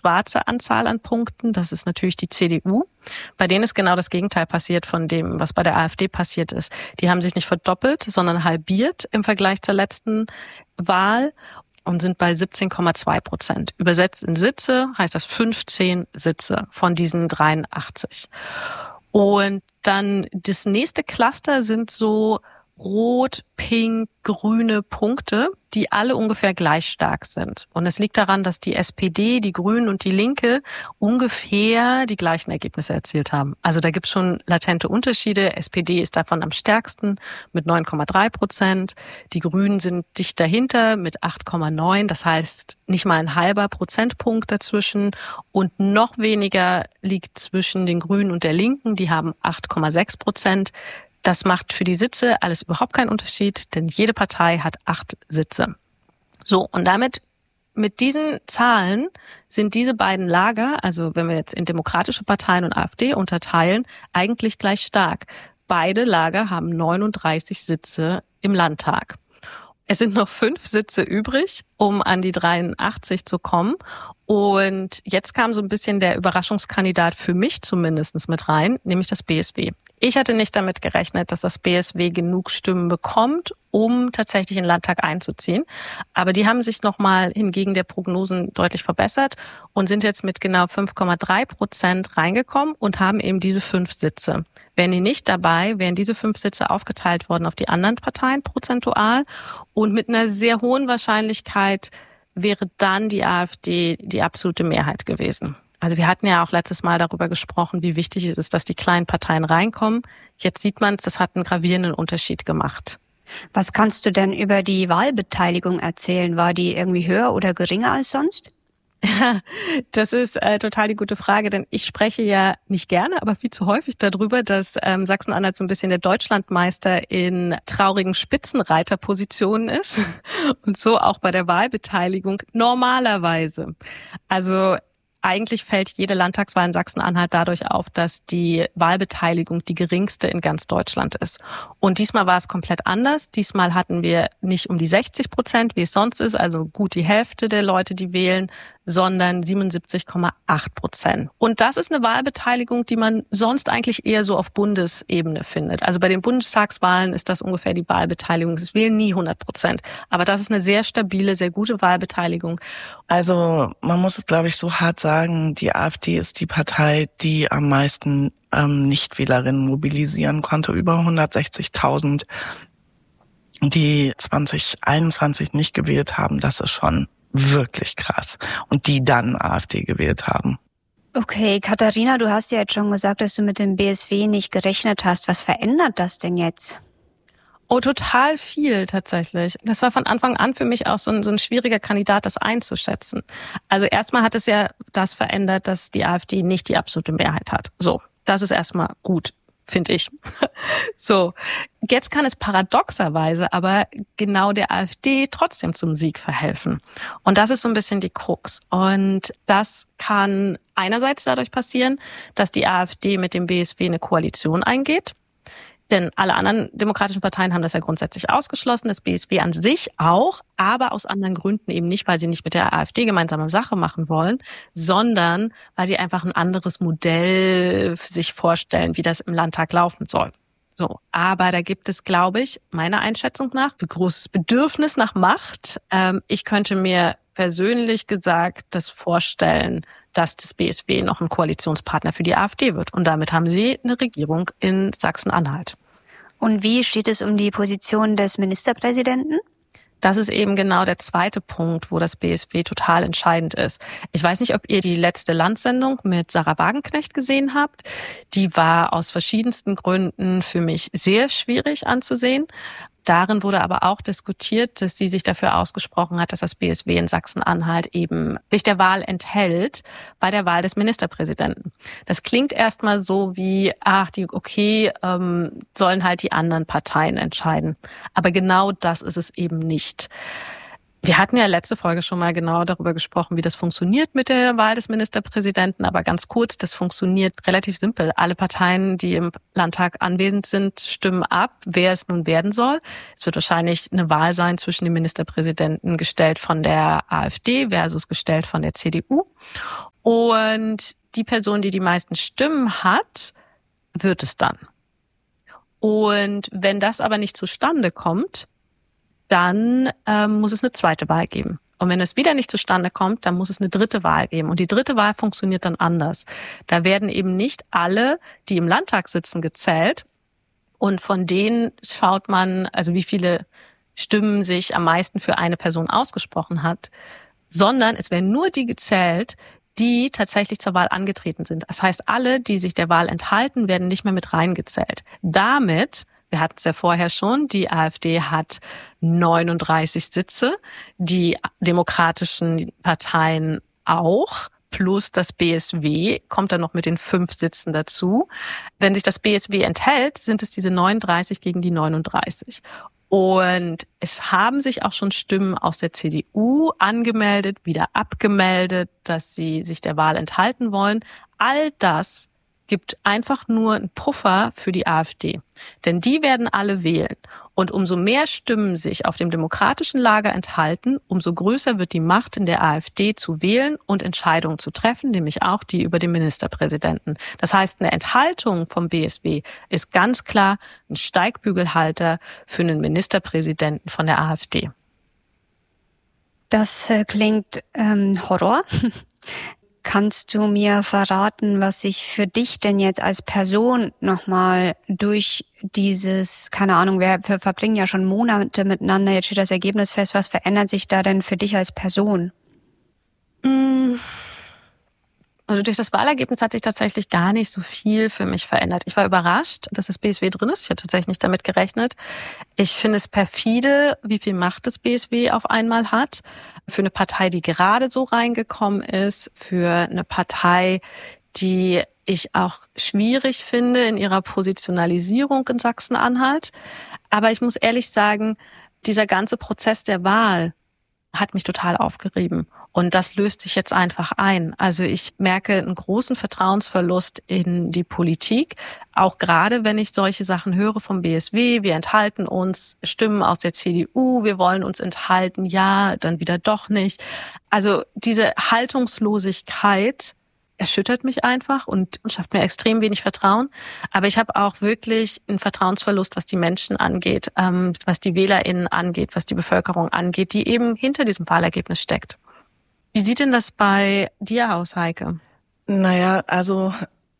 schwarze Anzahl an Punkten. Das ist natürlich die CDU. Bei denen ist genau das Gegenteil passiert von dem, was bei der AfD passiert ist. Die haben sich nicht verdoppelt, sondern halbiert im Vergleich zur letzten Wahl und sind bei 17,2%. Übersetzt in Sitze heißt das 15 Sitze von diesen 83. Und dann das nächste Cluster sind so rot, pink, grüne Punkte, die alle ungefähr gleich stark sind. Und es liegt daran, dass die SPD, die Grünen und die Linke ungefähr die gleichen Ergebnisse erzielt haben. Also da gibt es schon latente Unterschiede. SPD ist davon am stärksten mit 9,3%. Die Grünen sind dicht dahinter mit 8,9%. Das heißt nicht mal ein halber Prozentpunkt dazwischen. Und noch weniger liegt zwischen den Grünen und der Linken. Die haben 8,6%. Das macht für die Sitze alles überhaupt keinen Unterschied, denn jede Partei hat 8 Sitze. So, und damit, mit diesen Zahlen sind diese beiden Lager, also wenn wir jetzt in demokratische Parteien und AfD unterteilen, eigentlich gleich stark. Beide Lager haben 39 Sitze im Landtag. Es sind noch 5 Sitze übrig, um an die 83 zu kommen. Und jetzt kam so ein bisschen der Überraschungskandidat für mich zumindest mit rein, nämlich das BSW. Ich hatte nicht damit gerechnet, dass das BSW genug Stimmen bekommt, um tatsächlich in den Landtag einzuziehen. Aber die haben sich nochmal hingegen der Prognosen deutlich verbessert und sind jetzt mit genau 5,3% reingekommen und haben eben diese 5 Sitze. Wären die nicht dabei, wären diese 5 Sitze aufgeteilt worden auf die anderen Parteien prozentual und mit einer sehr hohen Wahrscheinlichkeit wäre dann die AfD die absolute Mehrheit gewesen. Also wir hatten ja auch letztes Mal darüber gesprochen, wie wichtig es ist, dass die kleinen Parteien reinkommen. Jetzt sieht man, das hat einen gravierenden Unterschied gemacht. Was kannst du denn über die Wahlbeteiligung erzählen? War die irgendwie höher oder geringer als sonst? Ja, das ist total die gute Frage, denn ich spreche ja nicht gerne, aber viel zu häufig darüber, dass Sachsen-Anhalt so ein bisschen der Deutschlandmeister in traurigen Spitzenreiterpositionen ist und so auch bei der Wahlbeteiligung normalerweise. Also eigentlich fällt jede Landtagswahl in Sachsen-Anhalt dadurch auf, dass die Wahlbeteiligung die geringste in ganz Deutschland ist. Und diesmal war es komplett anders. Diesmal hatten wir nicht um die 60%, wie es sonst ist, also gut die Hälfte der Leute, die wählen, sondern 77,8%. Und das ist eine Wahlbeteiligung, die man sonst eigentlich eher so auf Bundesebene findet. Also bei den Bundestagswahlen ist das ungefähr die Wahlbeteiligung. Es wählen nie 100%. Aber das ist eine sehr stabile, sehr gute Wahlbeteiligung. Also man muss es, glaube ich, so hart sagen, die AfD ist die Partei, die am meisten Nichtwählerinnen mobilisieren konnte. Über 160.000, die 2021 nicht gewählt haben. Das ist schon wirklich krass. Und die dann AfD gewählt haben. Okay, Katharina, du hast ja jetzt schon gesagt, dass du mit dem BSW nicht gerechnet hast. Was verändert das denn jetzt? Oh, total viel tatsächlich. Das war von Anfang an für mich auch so ein schwieriger Kandidat, das einzuschätzen. Also erstmal hat es ja das verändert, dass die AfD nicht die absolute Mehrheit hat. So, das ist erstmal gut, finde ich. So, jetzt kann es paradoxerweise aber genau der AfD trotzdem zum Sieg verhelfen. Und das ist so ein bisschen die Krux. Und das kann einerseits dadurch passieren, dass die AfD mit dem BSW eine Koalition eingeht. Denn alle anderen demokratischen Parteien haben das ja grundsätzlich ausgeschlossen, das BSW an sich auch, aber aus anderen Gründen eben nicht, weil sie nicht mit der AfD gemeinsame Sache machen wollen, sondern weil sie einfach ein anderes Modell sich vorstellen, wie das im Landtag laufen soll. So, aber da gibt es, glaube ich, meiner Einschätzung nach, ein großes Bedürfnis nach Macht. Ich könnte mir persönlich gesagt das vorstellen, dass das BSW noch ein Koalitionspartner für die AfD wird. Und damit haben sie eine Regierung in Sachsen-Anhalt. Und wie steht es um die Position des Ministerpräsidenten? Das ist eben genau der zweite Punkt, wo das BSW total entscheidend ist. Ich weiß nicht, ob ihr die letzte Landsendung mit Sarah Wagenknecht gesehen habt. Die war aus verschiedensten Gründen für mich sehr schwierig anzusehen. Darin wurde aber auch diskutiert, dass sie sich dafür ausgesprochen hat, dass das BSW in Sachsen-Anhalt eben sich der Wahl enthält bei der Wahl des Ministerpräsidenten. Das klingt erstmal so wie, sollen halt die anderen Parteien entscheiden. Aber genau das ist es eben nicht. Wir hatten ja letzte Folge schon mal genau darüber gesprochen, wie das funktioniert mit der Wahl des Ministerpräsidenten. Aber ganz kurz, das funktioniert relativ simpel. Alle Parteien, die im Landtag anwesend sind, stimmen ab, wer es nun werden soll. Es wird wahrscheinlich eine Wahl sein zwischen dem Ministerpräsidenten gestellt von der AfD versus gestellt von der CDU. Und die Person, die die meisten Stimmen hat, wird es dann. Und wenn das aber nicht zustande kommt, dann muss es eine zweite Wahl geben. Und wenn es wieder nicht zustande kommt, dann muss es eine dritte Wahl geben. Und die dritte Wahl funktioniert dann anders. Da werden eben nicht alle, die im Landtag sitzen, gezählt. Und von denen schaut man, also wie viele Stimmen sich am meisten für eine Person ausgesprochen hat, sondern es werden nur die gezählt, die tatsächlich zur Wahl angetreten sind. Das heißt, alle, die sich der Wahl enthalten, werden nicht mehr mit reingezählt. Damit, wir hatten es ja vorher schon, die AfD hat 39 Sitze, die demokratischen Parteien auch, plus das BSW kommt dann noch mit den 5 Sitzen dazu. Wenn sich das BSW enthält, sind es diese 39 gegen die 39. Und es haben sich auch schon Stimmen aus der CDU angemeldet, wieder abgemeldet, dass sie sich der Wahl enthalten wollen. All das gibt einfach nur einen Puffer für die AfD. Denn die werden alle wählen. Und umso mehr Stimmen sich auf dem demokratischen Lager enthalten, umso größer wird die Macht in der AfD zu wählen und Entscheidungen zu treffen, nämlich auch die über den Ministerpräsidenten. Das heißt, eine Enthaltung vom BSW ist ganz klar ein Steigbügelhalter für einen Ministerpräsidenten von der AfD. Das klingt Horror. Kannst du mir verraten, was sich für dich denn jetzt als Person nochmal durch dieses, keine Ahnung, wir verbringen ja schon Monate miteinander, jetzt steht das Ergebnis fest, was verändert sich da denn für dich als Person? Also durch das Wahlergebnis hat sich tatsächlich gar nicht so viel für mich verändert. Ich war überrascht, dass das BSW drin ist. Ich hatte tatsächlich nicht damit gerechnet. Ich finde es perfide, wie viel Macht das BSW auf einmal hat. Für eine Partei, die gerade so reingekommen ist, für eine Partei, die ich auch schwierig finde in ihrer Positionalisierung in Sachsen-Anhalt. Aber ich muss ehrlich sagen, dieser ganze Prozess der Wahl hat mich total aufgerieben. Und das löst sich jetzt einfach ein. Also ich merke einen großen Vertrauensverlust in die Politik, auch gerade wenn ich solche Sachen höre vom BSW. Wir enthalten uns, Stimmen aus der CDU, wir wollen uns enthalten, ja, dann wieder doch nicht. Also diese Haltungslosigkeit erschüttert mich einfach und schafft mir extrem wenig Vertrauen. Aber ich habe auch wirklich einen Vertrauensverlust, was die Menschen angeht, was die WählerInnen angeht, was die Bevölkerung angeht, die eben hinter diesem Wahlergebnis steckt. Wie sieht denn das bei dir aus, Heike? Naja, also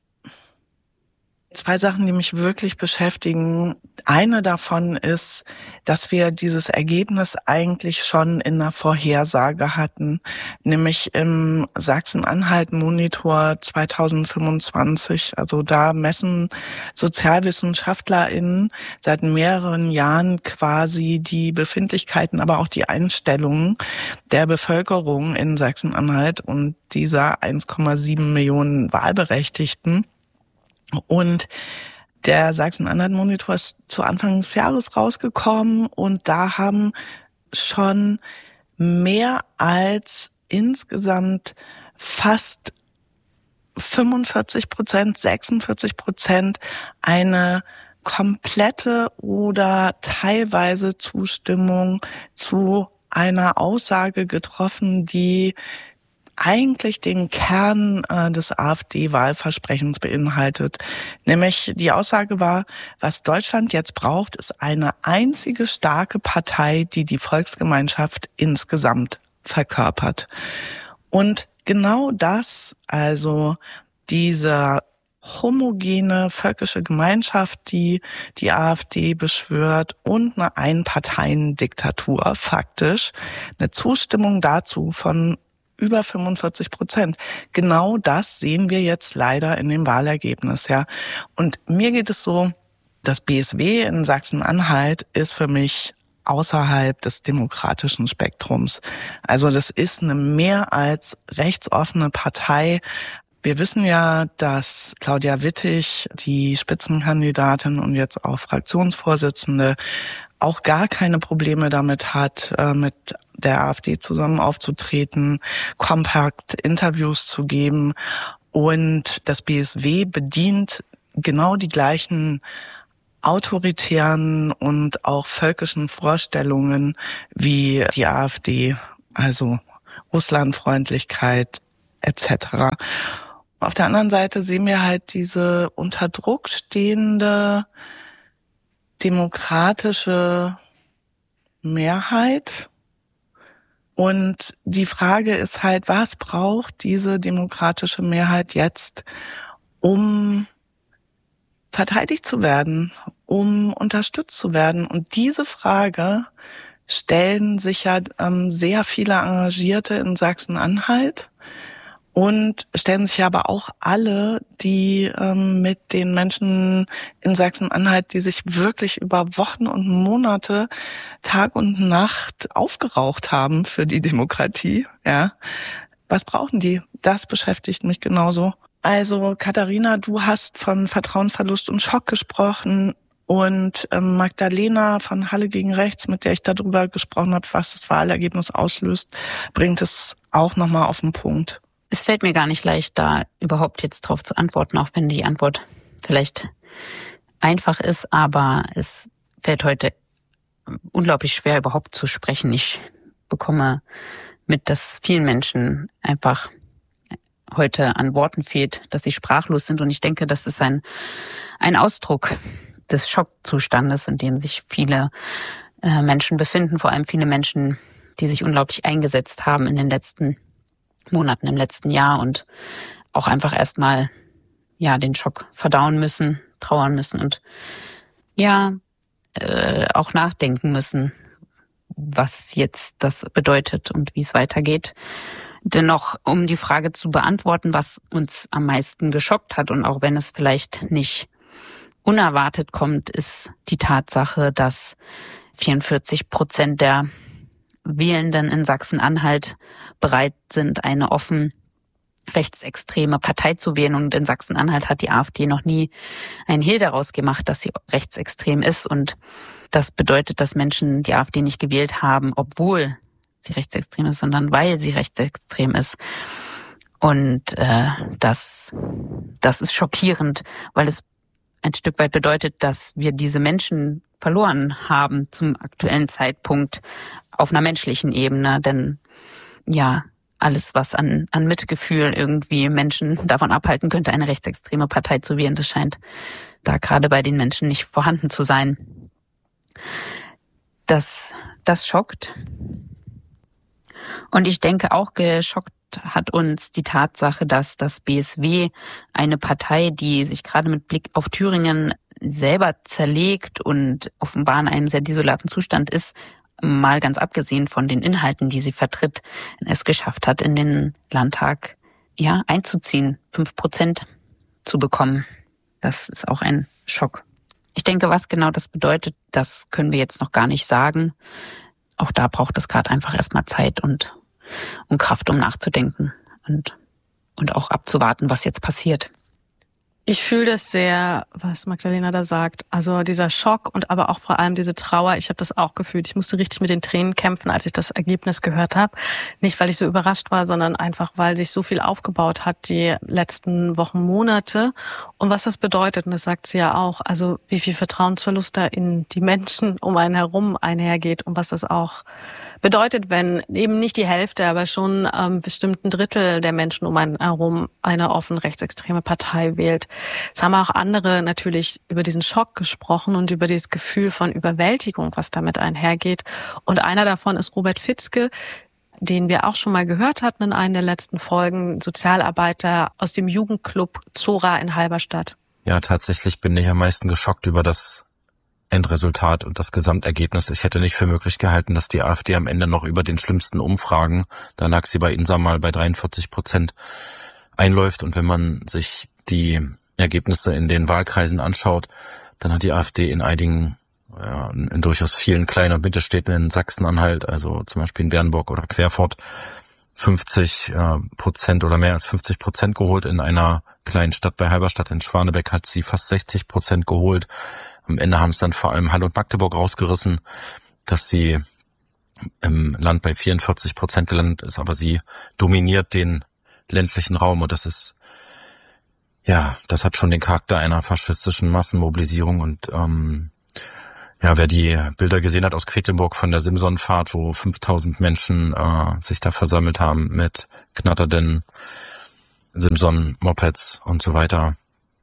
2 Sachen, die mich wirklich beschäftigen. Eine davon ist, dass wir dieses Ergebnis eigentlich schon in der Vorhersage hatten, nämlich im Sachsen-Anhalt-Monitor 2025. Also da messen SozialwissenschaftlerInnen seit mehreren Jahren quasi die Befindlichkeiten, aber auch die Einstellungen der Bevölkerung in Sachsen-Anhalt und dieser 1,7 Millionen Wahlberechtigten. Und der Sachsen-Anhalt-Monitor ist zu Anfang des Jahres rausgekommen und da haben schon mehr als insgesamt fast 45%, 46% eine komplette oder teilweise Zustimmung zu einer Aussage getroffen, die eigentlich den Kern des AfD-Wahlversprechens beinhaltet. Nämlich die Aussage war, was Deutschland jetzt braucht, ist eine einzige starke Partei, die die Volksgemeinschaft insgesamt verkörpert. Und genau das, also diese homogene völkische Gemeinschaft, die die AfD beschwört und eine Einparteiendiktatur faktisch, eine Zustimmung dazu von über 45%. Genau das sehen wir jetzt leider in dem Wahlergebnis, ja. Und mir geht es so, das BSW in Sachsen-Anhalt ist für mich außerhalb des demokratischen Spektrums. Also das ist eine mehr als rechtsoffene Partei. Wir wissen ja, dass Claudia Wittig, die Spitzenkandidatin und jetzt auch Fraktionsvorsitzende, auch gar keine Probleme damit hat, mit der AfD zusammen aufzutreten, kompakt Interviews zu geben. Und das BSW bedient genau die gleichen autoritären und auch völkischen Vorstellungen wie die AfD, also Russlandfreundlichkeit etc. Auf der anderen Seite sehen wir halt diese unter Druck stehende demokratische Mehrheit. Und die Frage ist halt, was braucht diese demokratische Mehrheit jetzt, um verteidigt zu werden, um unterstützt zu werden? Und diese Frage stellen sich ja sehr viele Engagierte in Sachsen-Anhalt und stellen sich aber auch alle, die mit den Menschen in Sachsen-Anhalt, die sich wirklich über Wochen und Monate, Tag und Nacht aufgeraucht haben für die Demokratie, ja. Was brauchen die? Das beschäftigt mich genauso. Also Katharina, du hast von Vertrauensverlust und Schock gesprochen und Magdalena von Halle gegen Rechts, mit der ich darüber gesprochen habe, was das Wahlergebnis auslöst, bringt es auch nochmal auf den Punkt. Es fällt mir gar nicht leicht, da überhaupt jetzt drauf zu antworten, auch wenn die Antwort vielleicht einfach ist, aber es fällt heute unglaublich schwer, überhaupt zu sprechen. Ich bekomme mit, dass vielen Menschen einfach heute an Worten fehlt, dass sie sprachlos sind. Und ich denke, das ist ein Ausdruck des Schockzustandes, in dem sich viele Menschen befinden, vor allem viele Menschen, die sich unglaublich eingesetzt haben in den letzten Monaten, im letzten Jahr und auch einfach erstmal den Schock verdauen müssen, trauern müssen und auch nachdenken müssen, was jetzt das bedeutet und wie es weitergeht. Dennoch, um die Frage zu beantworten, was uns am meisten geschockt hat, und auch wenn es vielleicht nicht unerwartet kommt, ist die Tatsache, dass 44% der Wählenden in Sachsen-Anhalt bereit sind, eine offen rechtsextreme Partei zu wählen. Und in Sachsen-Anhalt hat die AfD noch nie einen Hehl daraus gemacht, dass sie rechtsextrem ist. Und das bedeutet, dass Menschen die AfD nicht gewählt haben, obwohl sie rechtsextrem ist, sondern weil sie rechtsextrem ist. Und das ist schockierend, weil es ein Stück weit bedeutet, dass wir diese Menschen verloren haben zum aktuellen Zeitpunkt auf einer menschlichen Ebene. Denn alles, was an Mitgefühl irgendwie Menschen davon abhalten könnte, eine rechtsextreme Partei zu wählen, das scheint da gerade bei den Menschen nicht vorhanden zu sein. Das schockt. Und ich denke auch, geschockt hat uns die Tatsache, dass das BSW, eine Partei, die sich gerade mit Blick auf Thüringen selber zerlegt und offenbar in einem sehr desolaten Zustand ist, mal ganz abgesehen von den Inhalten, die sie vertritt, es geschafft hat, in den Landtag einzuziehen, 5% zu bekommen. Das ist auch ein Schock. Ich denke, was genau das bedeutet, das können wir jetzt noch gar nicht sagen. Auch da braucht es gerade einfach erstmal Zeit und Kraft, um nachzudenken und auch abzuwarten, was jetzt passiert. Ich fühle das sehr, was Magdalena da sagt. Also dieser Schock und aber auch vor allem diese Trauer. Ich habe das auch gefühlt. Ich musste richtig mit den Tränen kämpfen, als ich das Ergebnis gehört habe. Nicht, weil ich so überrascht war, sondern einfach, weil sich so viel aufgebaut hat die letzten Wochen, Monate. Und was das bedeutet, und das sagt sie ja auch, also wie viel Vertrauensverlust da in die Menschen um einen herum einhergeht und was das auch bedeutet, wenn eben nicht die Hälfte, aber schon bestimmt ein Drittel der Menschen um einen herum eine offen rechtsextreme Partei wählt. Es haben auch andere natürlich über diesen Schock gesprochen und über dieses Gefühl von Überwältigung, was damit einhergeht. Und einer davon ist Robert Fitzke, den wir auch schon mal gehört hatten in einer der letzten Folgen, Sozialarbeiter aus dem Jugendclub Zora in Halberstadt. Ja, tatsächlich bin ich am meisten geschockt über das Endresultat und das Gesamtergebnis. Ich hätte nicht für möglich gehalten, dass die AfD am Ende noch über den schlimmsten Umfragen, da lag sie bei Insa mal bei 43%, einläuft. Und wenn man sich die Ergebnisse in den Wahlkreisen anschaut, dann hat die AfD in einigen, in durchaus vielen kleinen und Mittelstädten in Sachsen-Anhalt, also zum Beispiel in Bernburg oder Querfurt, 50% oder mehr als 50% geholt. In einer kleinen Stadt bei Halberstadt in Schwanebeck hat sie fast 60% geholt. Am Ende haben es dann vor allem Halle und Magdeburg rausgerissen, dass sie im Land bei 44% gelandet ist, aber sie dominiert den ländlichen Raum und das ist, ja, das hat schon den Charakter einer faschistischen Massenmobilisierung und wer die Bilder gesehen hat aus Quedlinburg von der Simsonfahrt, wo 5000 Menschen sich da versammelt haben mit knatternden Simson-Mopeds und so weiter,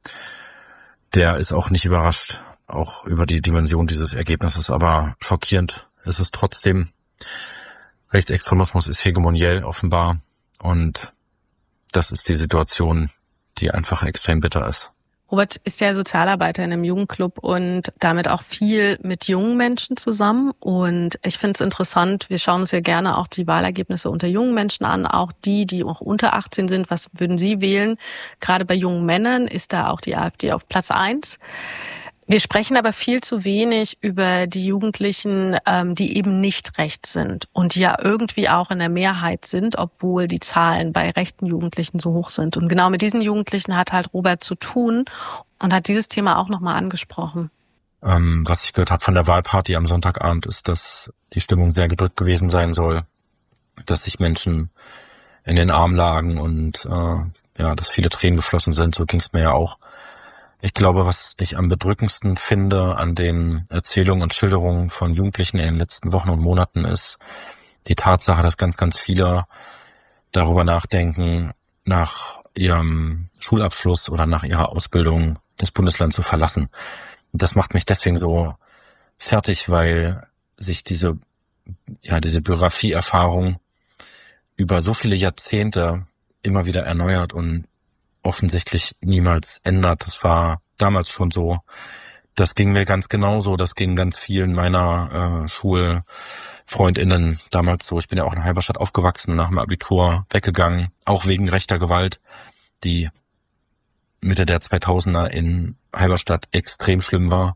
der ist auch nicht überrascht, auch über die Dimension dieses Ergebnisses, aber schockierend ist es trotzdem. Rechtsextremismus ist hegemoniell offenbar und das ist die Situation, die einfach extrem bitter ist. Robert ist ja Sozialarbeiter in einem Jugendclub und damit auch viel mit jungen Menschen zusammen. Und ich finde es interessant, wir schauen uns ja gerne auch die Wahlergebnisse unter jungen Menschen an, auch die auch unter 18 sind. Was würden Sie wählen? Gerade bei jungen Männern ist da auch die AfD auf Platz 1. Wir sprechen aber viel zu wenig über die Jugendlichen, die eben nicht rechts sind und die ja irgendwie auch in der Mehrheit sind, obwohl die Zahlen bei rechten Jugendlichen so hoch sind. Und genau mit diesen Jugendlichen hat halt Robert zu tun und hat dieses Thema auch nochmal angesprochen. Was ich gehört habe von der Wahlparty am Sonntagabend ist, dass die Stimmung sehr gedrückt gewesen sein soll, dass sich Menschen in den Arm lagen und dass viele Tränen geflossen sind. So ging es mir ja auch. Ich glaube, was ich am bedrückendsten finde an den Erzählungen und Schilderungen von Jugendlichen in den letzten Wochen und Monaten ist die Tatsache, dass ganz, ganz viele darüber nachdenken, nach ihrem Schulabschluss oder nach ihrer Ausbildung das Bundesland zu verlassen. Und das macht mich deswegen so fertig, weil sich diese Biografieerfahrung über so viele Jahrzehnte immer wieder erneuert und offensichtlich niemals ändert. Das war damals schon so. Das ging mir ganz genauso. Das ging ganz vielen meiner SchulfreundInnen damals so. Ich bin ja auch in Halberstadt aufgewachsen und nach dem Abitur weggegangen, auch wegen rechter Gewalt, die Mitte der 2000er in Halberstadt extrem schlimm war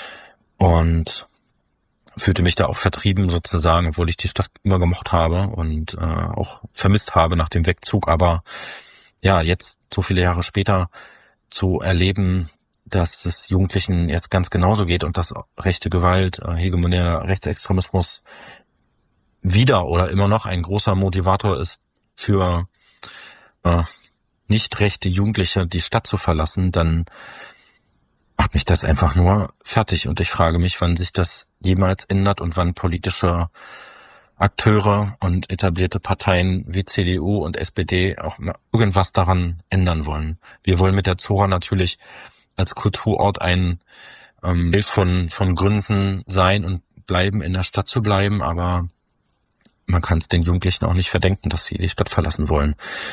und fühlte mich da auch vertrieben sozusagen, obwohl ich die Stadt immer gemocht habe und auch vermisst habe nach dem Wegzug. Aber ja, jetzt so viele Jahre später zu erleben, dass es Jugendlichen jetzt ganz genauso geht und dass rechte Gewalt, hegemonärer Rechtsextremismus wieder oder immer noch ein großer Motivator ist für nicht rechte Jugendliche die Stadt zu verlassen, dann macht mich das einfach nur fertig und ich frage mich, wann sich das jemals ändert und wann politische Akteure und etablierte Parteien wie CDU und SPD auch irgendwas daran ändern wollen. Wir wollen mit der Zora natürlich als Kulturort ein Bild von Gründen sein und bleiben, in der Stadt zu bleiben, aber man kann es den Jugendlichen auch nicht verdenken, dass sie die Stadt verlassen wollen.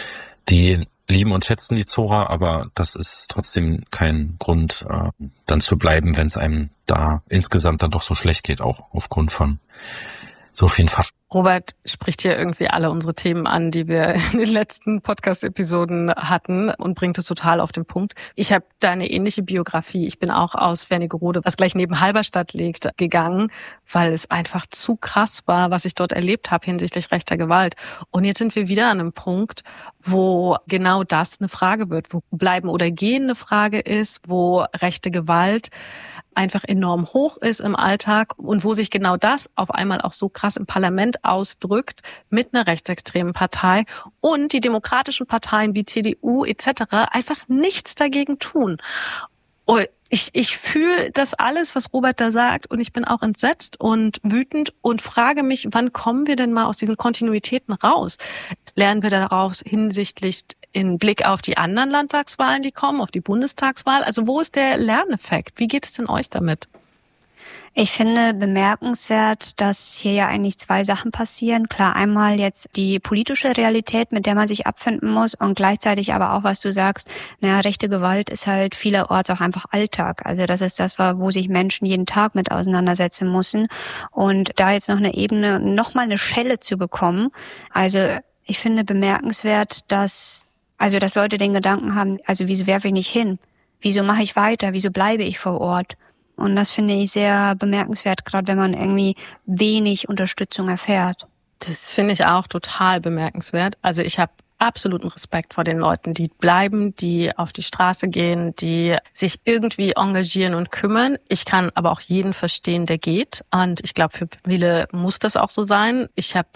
Die lieben und schätzen die Zora, aber das ist trotzdem kein Grund, dann zu bleiben, wenn es einem da insgesamt dann doch so schlecht geht, auch aufgrund von so vielen Fasch. Robert spricht hier irgendwie alle unsere Themen an, die wir in den letzten Podcast-Episoden hatten und bringt es total auf den Punkt. Ich habe da eine ähnliche Biografie. Ich bin auch aus Wernigerode, was gleich neben Halberstadt liegt, gegangen, weil es einfach zu krass war, was ich dort erlebt habe hinsichtlich rechter Gewalt. Und jetzt sind wir wieder an einem Punkt, wo genau das eine Frage wird, wo bleiben oder gehen eine Frage ist, wo rechte Gewalt einfach enorm hoch ist im Alltag und wo sich genau das auf einmal auch so krass im Parlament ausdrückt mit einer rechtsextremen Partei und die demokratischen Parteien wie CDU etc. einfach nichts dagegen tun. Und ich fühle das alles, was Robert da sagt und ich bin auch entsetzt und wütend und frage mich, wann kommen wir denn mal aus diesen Kontinuitäten raus? Lernen wir daraus hinsichtlich in Blick auf die anderen Landtagswahlen, die kommen, auf die Bundestagswahl? Also wo ist der Lerneffekt? Wie geht es denn euch damit? Ich finde bemerkenswert, dass hier ja eigentlich zwei Sachen passieren. Klar, einmal jetzt die politische Realität, mit der man sich abfinden muss und gleichzeitig aber auch, was du sagst, rechte Gewalt ist halt vielerorts auch einfach Alltag. Also das ist das, wo sich Menschen jeden Tag mit auseinandersetzen müssen. Und da jetzt noch eine Ebene, nochmal eine Schelle zu bekommen. Also ich finde bemerkenswert, dass Leute den Gedanken haben, also wieso werfe ich nicht hin? Wieso mache ich weiter? Wieso bleibe ich vor Ort? Und das finde ich sehr bemerkenswert, gerade wenn man irgendwie wenig Unterstützung erfährt. Das finde ich auch total bemerkenswert. Also ich habe absoluten Respekt vor den Leuten, die bleiben, die auf die Straße gehen, die sich irgendwie engagieren und kümmern. Ich kann aber auch jeden verstehen, der geht. Und ich glaube, für viele muss das auch so sein. Ich habe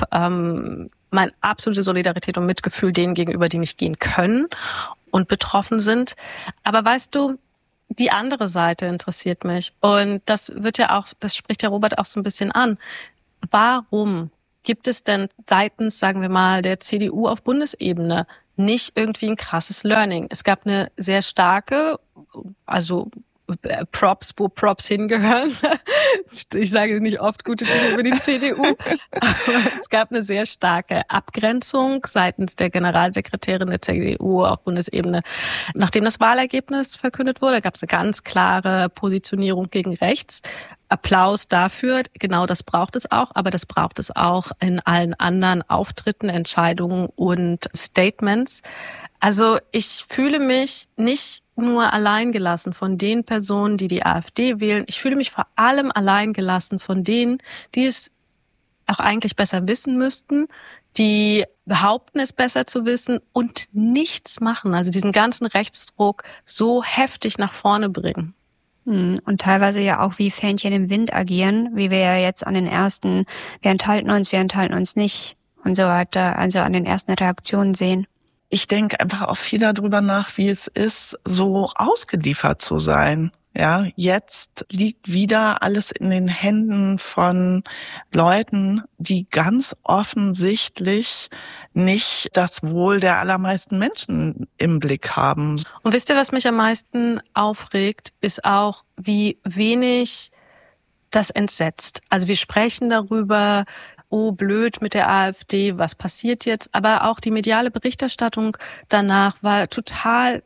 meine absolute Solidarität und Mitgefühl denen gegenüber, die nicht gehen können und betroffen sind. Aber weißt du, die andere Seite interessiert mich. Und das spricht der Robert auch so ein bisschen an. Warum gibt es denn seitens, sagen wir mal, der CDU auf Bundesebene nicht irgendwie ein krasses Learning? Es gab eine sehr starke, also Props, wo Props hingehören. Ich sage nicht oft gute Dinge über die CDU, aber es gab eine sehr starke Abgrenzung seitens der Generalsekretärin der CDU auf Bundesebene. Nachdem das Wahlergebnis verkündet wurde, gab es eine ganz klare Positionierung gegen rechts. Applaus dafür, genau das braucht es auch, aber das braucht es auch in allen anderen Auftritten, Entscheidungen und Statements. Also ich fühle mich nicht nur alleingelassen von den Personen, die die AfD wählen. Ich fühle mich vor allem alleingelassen von denen, die es auch eigentlich besser wissen müssten, die behaupten, es besser zu wissen und nichts machen. Also diesen ganzen Rechtsdruck so heftig nach vorne bringen. Und teilweise ja auch wie Fähnchen im Wind agieren, wie wir ja jetzt an den ersten, wir enthalten uns nicht und so weiter, also an den ersten Reaktionen sehen. Ich denke einfach auch viel darüber nach, wie es ist, so ausgeliefert zu sein. Ja, jetzt liegt wieder alles in den Händen von Leuten, die ganz offensichtlich nicht das Wohl der allermeisten Menschen im Blick haben. Und wisst ihr, was mich am meisten aufregt, ist auch, wie wenig das entsetzt. Also wir sprechen darüber, oh blöd mit der AfD, was passiert jetzt? Aber auch die mediale Berichterstattung danach war total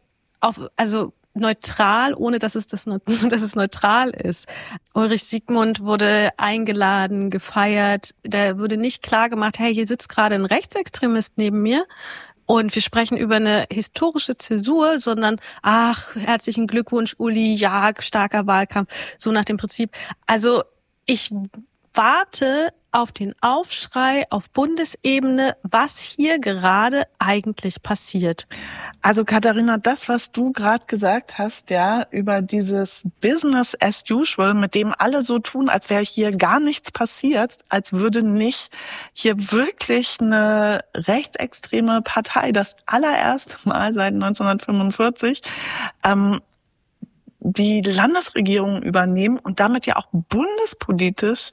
neutral, ohne dass es neutral ist. Ulrich Siegmund wurde eingeladen, gefeiert. Da wurde nicht klar gemacht, hey, hier sitzt gerade ein Rechtsextremist neben mir. Und wir sprechen über eine historische Zäsur, sondern, ach, herzlichen Glückwunsch, Uli, ja, starker Wahlkampf, so nach dem Prinzip. Also ich warte auf den Aufschrei auf Bundesebene, was hier gerade eigentlich passiert. Also Katharina, das, was du gerade gesagt hast, ja, über dieses Business as usual, mit dem alle so tun, als wäre hier gar nichts passiert, als würde nicht hier wirklich eine rechtsextreme Partei das allererste Mal seit 1945 die Landesregierung übernehmen und damit ja auch bundespolitisch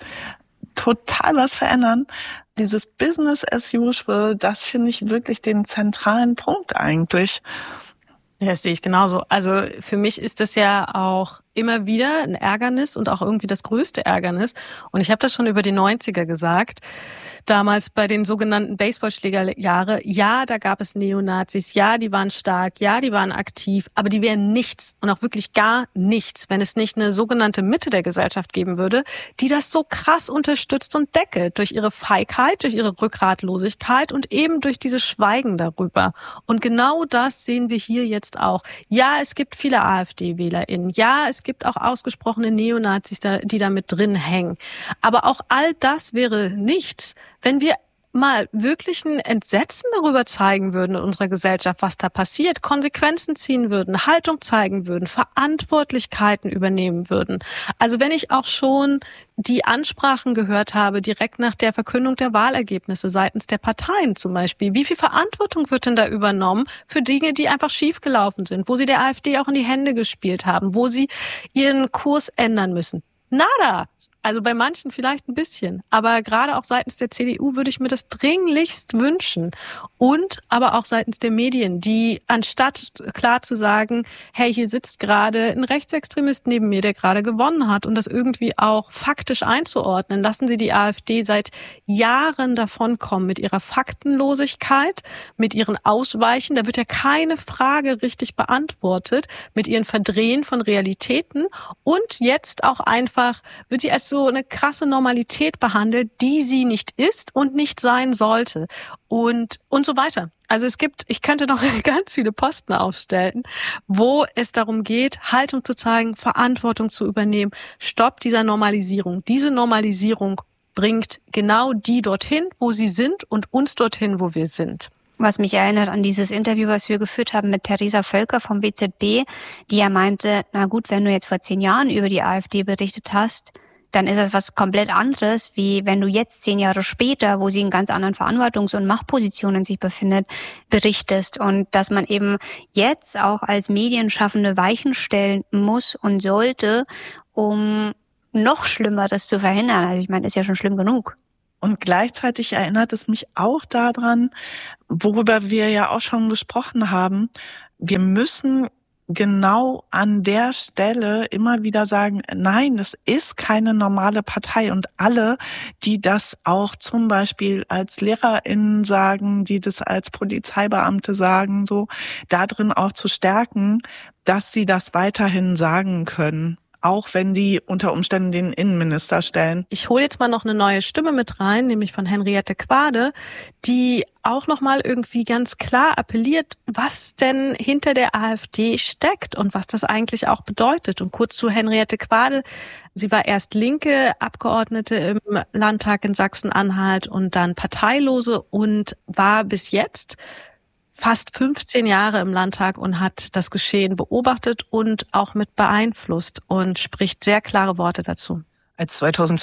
total was verändern. Dieses Business as usual, das finde ich wirklich den zentralen Punkt eigentlich. Ja, das sehe ich genauso. Also für mich ist das ja auch immer wieder ein Ärgernis und auch irgendwie das größte Ärgernis. Und ich habe das schon über die 90er gesagt. Damals bei den sogenannten Baseballschlägerjahre, ja, da gab es Neonazis, ja, die waren stark, ja, die waren aktiv, aber die wären nichts und auch wirklich gar nichts, wenn es nicht eine sogenannte Mitte der Gesellschaft geben würde, die das so krass unterstützt und deckelt durch ihre Feigheit, durch ihre Rückgratlosigkeit und eben durch dieses Schweigen darüber. Und genau das sehen wir hier jetzt auch. Ja, es gibt viele AfD-WählerInnen, ja, es gibt auch ausgesprochene Neonazis, die da mit drin hängen. Aber auch all das wäre nichts, wenn wir mal wirklich ein Entsetzen darüber zeigen würden in unserer Gesellschaft, was da passiert, Konsequenzen ziehen würden, Haltung zeigen würden, Verantwortlichkeiten übernehmen würden. Also wenn ich auch schon die Ansprachen gehört habe, direkt nach der Verkündung der Wahlergebnisse seitens der Parteien zum Beispiel, wie viel Verantwortung wird denn da übernommen für Dinge, die einfach schiefgelaufen sind, wo sie der AfD auch in die Hände gespielt haben, wo sie ihren Kurs ändern müssen? Nada. Also bei manchen vielleicht ein bisschen. Aber gerade auch seitens der CDU würde ich mir das dringlichst wünschen. Und aber auch seitens der Medien, die anstatt klar zu sagen, hey, hier sitzt gerade ein Rechtsextremist neben mir, der gerade gewonnen hat und das irgendwie auch faktisch einzuordnen, lassen sie die AfD seit Jahren davonkommen mit ihrer Faktenlosigkeit, mit ihren Ausweichen. Da wird ja keine Frage richtig beantwortet, mit ihren Verdrehen von Realitäten und jetzt auch einfach wird sie als so eine krasse Normalität behandelt, die sie nicht ist und nicht sein sollte und so weiter. Also ich könnte noch ganz viele Posten aufstellen, wo es darum geht, Haltung zu zeigen, Verantwortung zu übernehmen. Stopp dieser Normalisierung. Diese Normalisierung bringt genau die dorthin, wo sie sind und uns dorthin, wo wir sind. Was mich erinnert an dieses Interview, was wir geführt haben mit Theresa Völker vom WZB, die ja meinte, na gut, wenn du jetzt vor 10 Jahren über die AfD berichtet hast, dann ist das was komplett anderes, wie wenn du jetzt 10 Jahre später, wo sie in ganz anderen Verantwortungs- und Machtpositionen sich befindet, berichtest. Und dass man eben jetzt auch als Medienschaffende Weichen stellen muss und sollte, um noch Schlimmeres zu verhindern. Also ich meine, ist ja schon schlimm genug. Und gleichzeitig erinnert es mich auch daran, worüber wir ja auch schon gesprochen haben. Wir müssen genau an der Stelle immer wieder sagen, nein, es ist keine normale Partei. Und alle, die das auch zum Beispiel als LehrerInnen sagen, die das als Polizeibeamte sagen, so da drin auch zu stärken, dass sie das weiterhin sagen können. Auch wenn die unter Umständen den Innenminister stellen. Ich hole jetzt mal noch eine neue Stimme mit rein, nämlich von Henriette Quade, die auch nochmal irgendwie ganz klar appelliert, was denn hinter der AfD steckt und was das eigentlich auch bedeutet. Und kurz zu Henriette Quade. Sie war erst linke Abgeordnete im Landtag in Sachsen-Anhalt und dann Parteilose und war bis jetzt fast 15 Jahre im Landtag und hat das Geschehen beobachtet und auch mit beeinflusst und spricht sehr klare Worte dazu. Als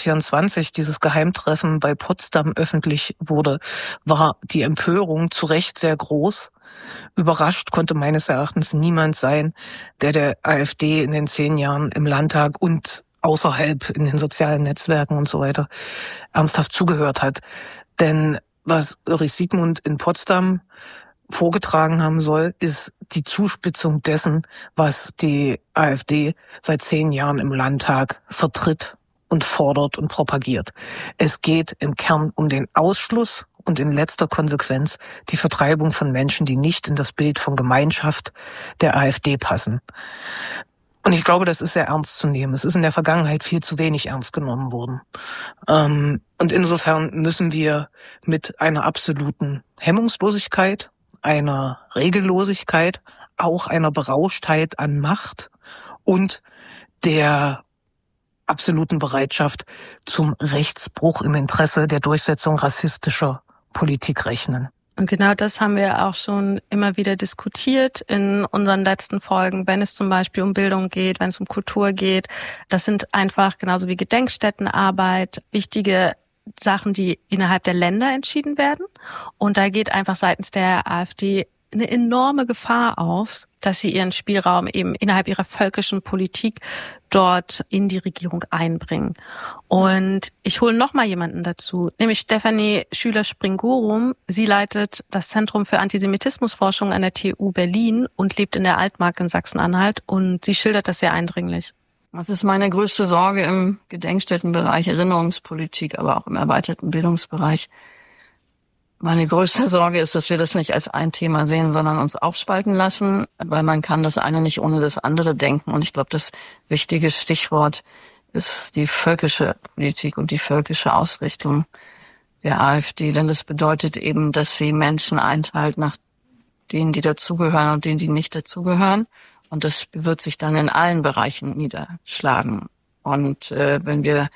2024 dieses Geheimtreffen bei Potsdam öffentlich wurde, war die Empörung zu Recht sehr groß. Überrascht konnte meines Erachtens niemand sein, der AfD in den 10 Jahren im Landtag und außerhalb in den sozialen Netzwerken und so weiter ernsthaft zugehört hat. Denn was Ulrich Siegmund in Potsdam vorgetragen haben soll, ist die Zuspitzung dessen, was die AfD seit 10 Jahren im Landtag vertritt und fordert und propagiert. Es geht im Kern um den Ausschluss und in letzter Konsequenz die Vertreibung von Menschen, die nicht in das Bild von Gemeinschaft der AfD passen. Und ich glaube, das ist sehr ernst zu nehmen. Es ist in der Vergangenheit viel zu wenig ernst genommen worden. Und insofern müssen wir mit einer absoluten Hemmungslosigkeit, einer Regellosigkeit, auch einer Berauschtheit an Macht und der absoluten Bereitschaft zum Rechtsbruch im Interesse der Durchsetzung rassistischer Politik rechnen. Und genau das haben wir auch schon immer wieder diskutiert in unseren letzten Folgen, wenn es zum Beispiel um Bildung geht, wenn es um Kultur geht. Das sind einfach genauso wie Gedenkstättenarbeit wichtige Sachen, die innerhalb der Länder entschieden werden. Und da geht einfach seitens der AfD eine enorme Gefahr auf, dass sie ihren Spielraum eben innerhalb ihrer völkischen Politik dort in die Regierung einbringen. Und ich hole noch mal jemanden dazu, nämlich Stefanie Schüler-Springorum. Sie leitet das Zentrum für Antisemitismusforschung an der TU Berlin und lebt in der Altmark in Sachsen-Anhalt. Und sie schildert das sehr eindringlich. Was ist meine größte Sorge im Gedenkstättenbereich, Erinnerungspolitik, aber auch im erweiterten Bildungsbereich? Meine größte Sorge ist, dass wir das nicht als ein Thema sehen, sondern uns aufspalten lassen, weil man kann das eine nicht ohne das andere denken. Und ich glaube, das wichtige Stichwort ist die völkische Politik und die völkische Ausrichtung der AfD. Denn das bedeutet eben, dass sie Menschen einteilt nach denen, die dazugehören und denen, die nicht dazugehören. Und das wird sich dann in allen Bereichen niederschlagen. Und wenn wir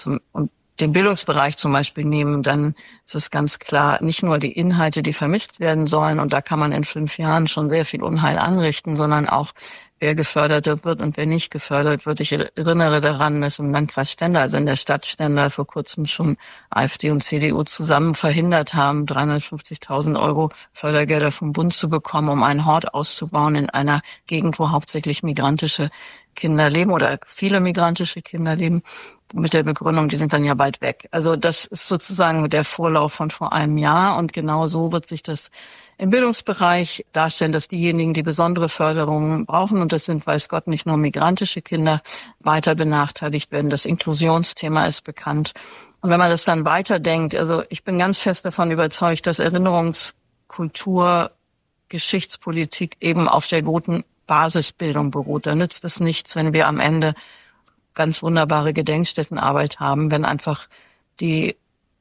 den Bildungsbereich zum Beispiel nehmen, dann ist es ganz klar, nicht nur die Inhalte, die vermittelt werden sollen, und da kann man in 5 Jahren schon sehr viel Unheil anrichten, sondern auch, wer gefördert wird und wer nicht gefördert wird. Ich erinnere daran, dass im Landkreis Stendal, also in der Stadt Stendal, vor kurzem schon AfD und CDU zusammen verhindert haben, 350.000 € Fördergelder vom Bund zu bekommen, um einen Hort auszubauen in einer Gegend, wo hauptsächlich migrantische Kinder leben oder viele migrantische Kinder leben, mit der Begründung, die sind dann ja bald weg. Also das ist sozusagen der Vorlauf von vor einem Jahr, und genau so wird sich das im Bildungsbereich darstellen, dass diejenigen, die besondere Förderungen brauchen, und das sind, weiß Gott, nicht nur migrantische Kinder, weiter benachteiligt werden. Das Inklusionsthema ist bekannt. Und wenn man das dann weiterdenkt, also ich bin ganz fest davon überzeugt, dass Erinnerungskultur, Geschichtspolitik eben auf der guten Basisbildung beruht. Da nützt es nichts, wenn wir am Ende ganz wunderbare Gedenkstättenarbeit haben, wenn einfach die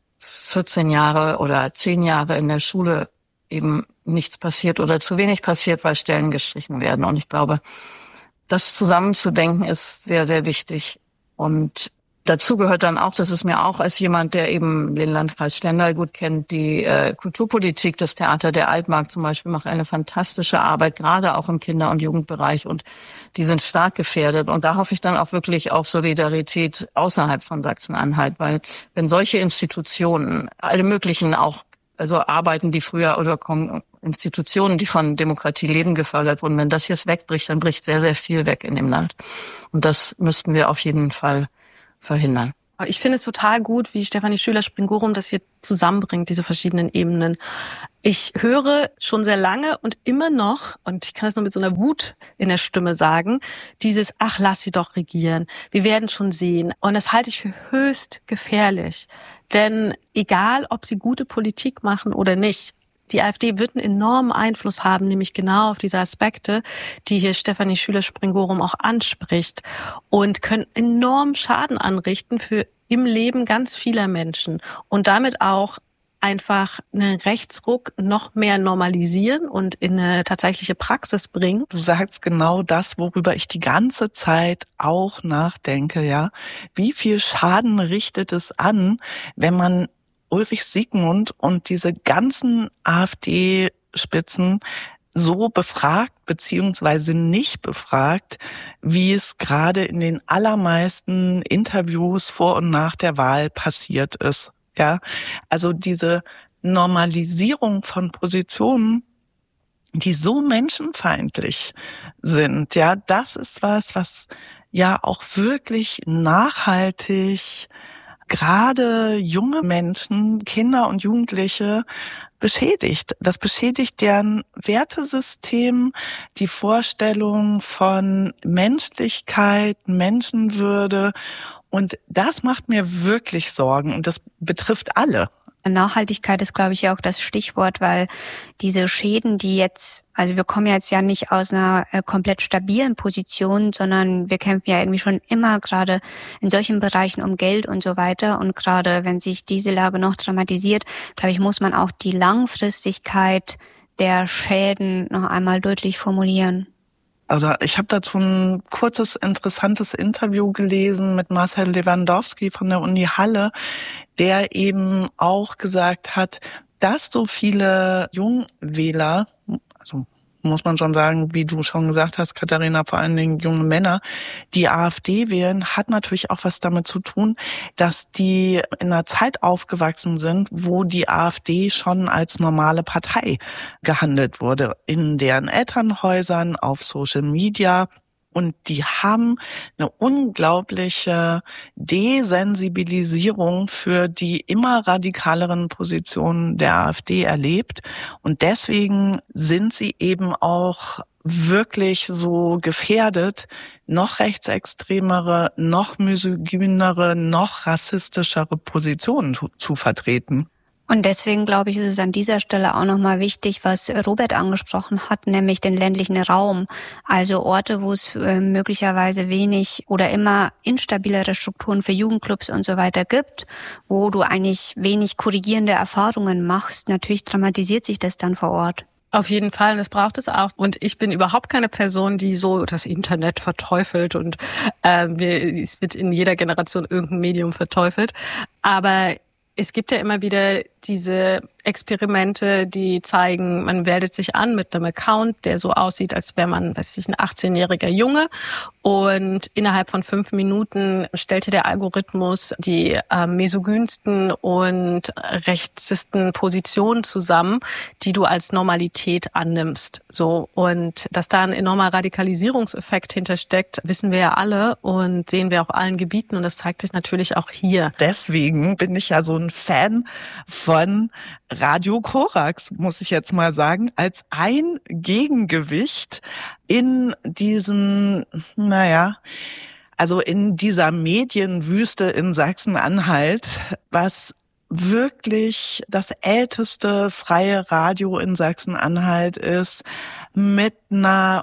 14 Jahre oder 10 Jahre in der Schule eben nichts passiert oder zu wenig passiert, weil Stellen gestrichen werden. Und ich glaube, das zusammenzudenken ist sehr, sehr wichtig. Und Dazu gehört dann auch, das ist mir auch als jemand, der eben den Landkreis Stendal gut kennt, die Kulturpolitik, das Theater der Altmark zum Beispiel macht eine fantastische Arbeit, gerade auch im Kinder- und Jugendbereich, und die sind stark gefährdet. Und da hoffe ich dann auch wirklich auf Solidarität außerhalb von Sachsen-Anhalt, weil wenn solche Institutionen, alle möglichen auch, also Arbeiten, die früher oder Institutionen, die von Demokratie leben, gefördert wurden, wenn das jetzt wegbricht, dann bricht sehr, sehr viel weg in dem Land. Und das müssten wir auf jeden Fall verhindern. Ich finde es total gut, wie Stefanie Schüler-Springorum das hier zusammenbringt, diese verschiedenen Ebenen. Ich höre schon sehr lange und immer noch, und ich kann es nur mit so einer Wut in der Stimme sagen, dieses, ach, lass sie doch regieren, wir werden schon sehen. Und das halte ich für höchst gefährlich. Denn egal, ob sie gute Politik machen oder nicht, die AfD wird einen enormen Einfluss haben, nämlich genau auf diese Aspekte, die hier Stefanie Schüler-Springorum auch anspricht, und können enormen Schaden anrichten für im Leben ganz vieler Menschen und damit auch einfach einen Rechtsruck noch mehr normalisieren und in eine tatsächliche Praxis bringen. Du sagst genau das, worüber ich die ganze Zeit auch nachdenke, ja. Wie viel Schaden richtet es an, wenn man Ulrich Siegmund und diese ganzen AfD-Spitzen so befragt beziehungsweise nicht befragt, wie es gerade in den allermeisten Interviews vor und nach der Wahl passiert ist. Ja, also diese Normalisierung von Positionen, die so menschenfeindlich sind, ja, das ist was ja auch wirklich nachhaltig gerade junge Menschen, Kinder und Jugendliche beschädigt. Das beschädigt deren Wertesystem, die Vorstellung von Menschlichkeit, Menschenwürde. Und das macht mir wirklich Sorgen. Und das betrifft alle. Nachhaltigkeit ist, glaube ich, auch das Stichwort, weil diese Schäden, die jetzt, also wir kommen jetzt ja nicht aus einer komplett stabilen Position, sondern wir kämpfen ja irgendwie schon immer gerade in solchen Bereichen um Geld und so weiter. Und gerade wenn sich diese Lage noch dramatisiert, glaube ich, muss man auch die Langfristigkeit der Schäden noch einmal deutlich formulieren. Also ich habe dazu ein kurzes, interessantes Interview gelesen mit Marcel Lewandowski von der Uni Halle, der eben auch gesagt hat, dass so viele Jungwähler, also muss man schon sagen, wie du schon gesagt hast, Katharina, vor allen Dingen junge Männer, die AfD wählen, hat natürlich auch was damit zu tun, dass die in einer Zeit aufgewachsen sind, wo die AfD schon als normale Partei gehandelt wurde, in deren Elternhäusern, auf Social Media. Und die haben eine unglaubliche Desensibilisierung für die immer radikaleren Positionen der AfD erlebt. Und deswegen sind sie eben auch wirklich so gefährdet, noch rechtsextremere, noch misogynere, noch rassistischere Positionen zu vertreten. Und deswegen, glaube ich, ist es an dieser Stelle auch nochmal wichtig, was Robert angesprochen hat, nämlich den ländlichen Raum. Also Orte, wo es möglicherweise wenig oder immer instabilere Strukturen für Jugendclubs und so weiter gibt, wo du eigentlich wenig korrigierende Erfahrungen machst. Natürlich dramatisiert sich das dann vor Ort. Auf jeden Fall, und das braucht es auch. Und ich bin überhaupt keine Person, die so das Internet verteufelt und es wird in jeder Generation irgendein Medium verteufelt. Aber es gibt ja immer wieder diese Experimente, die zeigen, man meldet sich an mit einem Account, der so aussieht, als wäre man, weiß ich, ein 18-jähriger Junge. Und innerhalb von 5 Minuten stellte der Algorithmus die misogynsten und rechtsten Positionen zusammen, die du als Normalität annimmst. So, und dass da ein enormer Radikalisierungseffekt hintersteckt, wissen wir ja alle und sehen wir auf allen Gebieten. Und das zeigt sich natürlich auch hier. Deswegen bin ich ja so ein Fan von Radio Korax, muss ich jetzt mal sagen, als ein Gegengewicht in diesen, also in dieser Medienwüste in Sachsen-Anhalt, was wirklich das älteste freie Radio in Sachsen-Anhalt ist, mit einer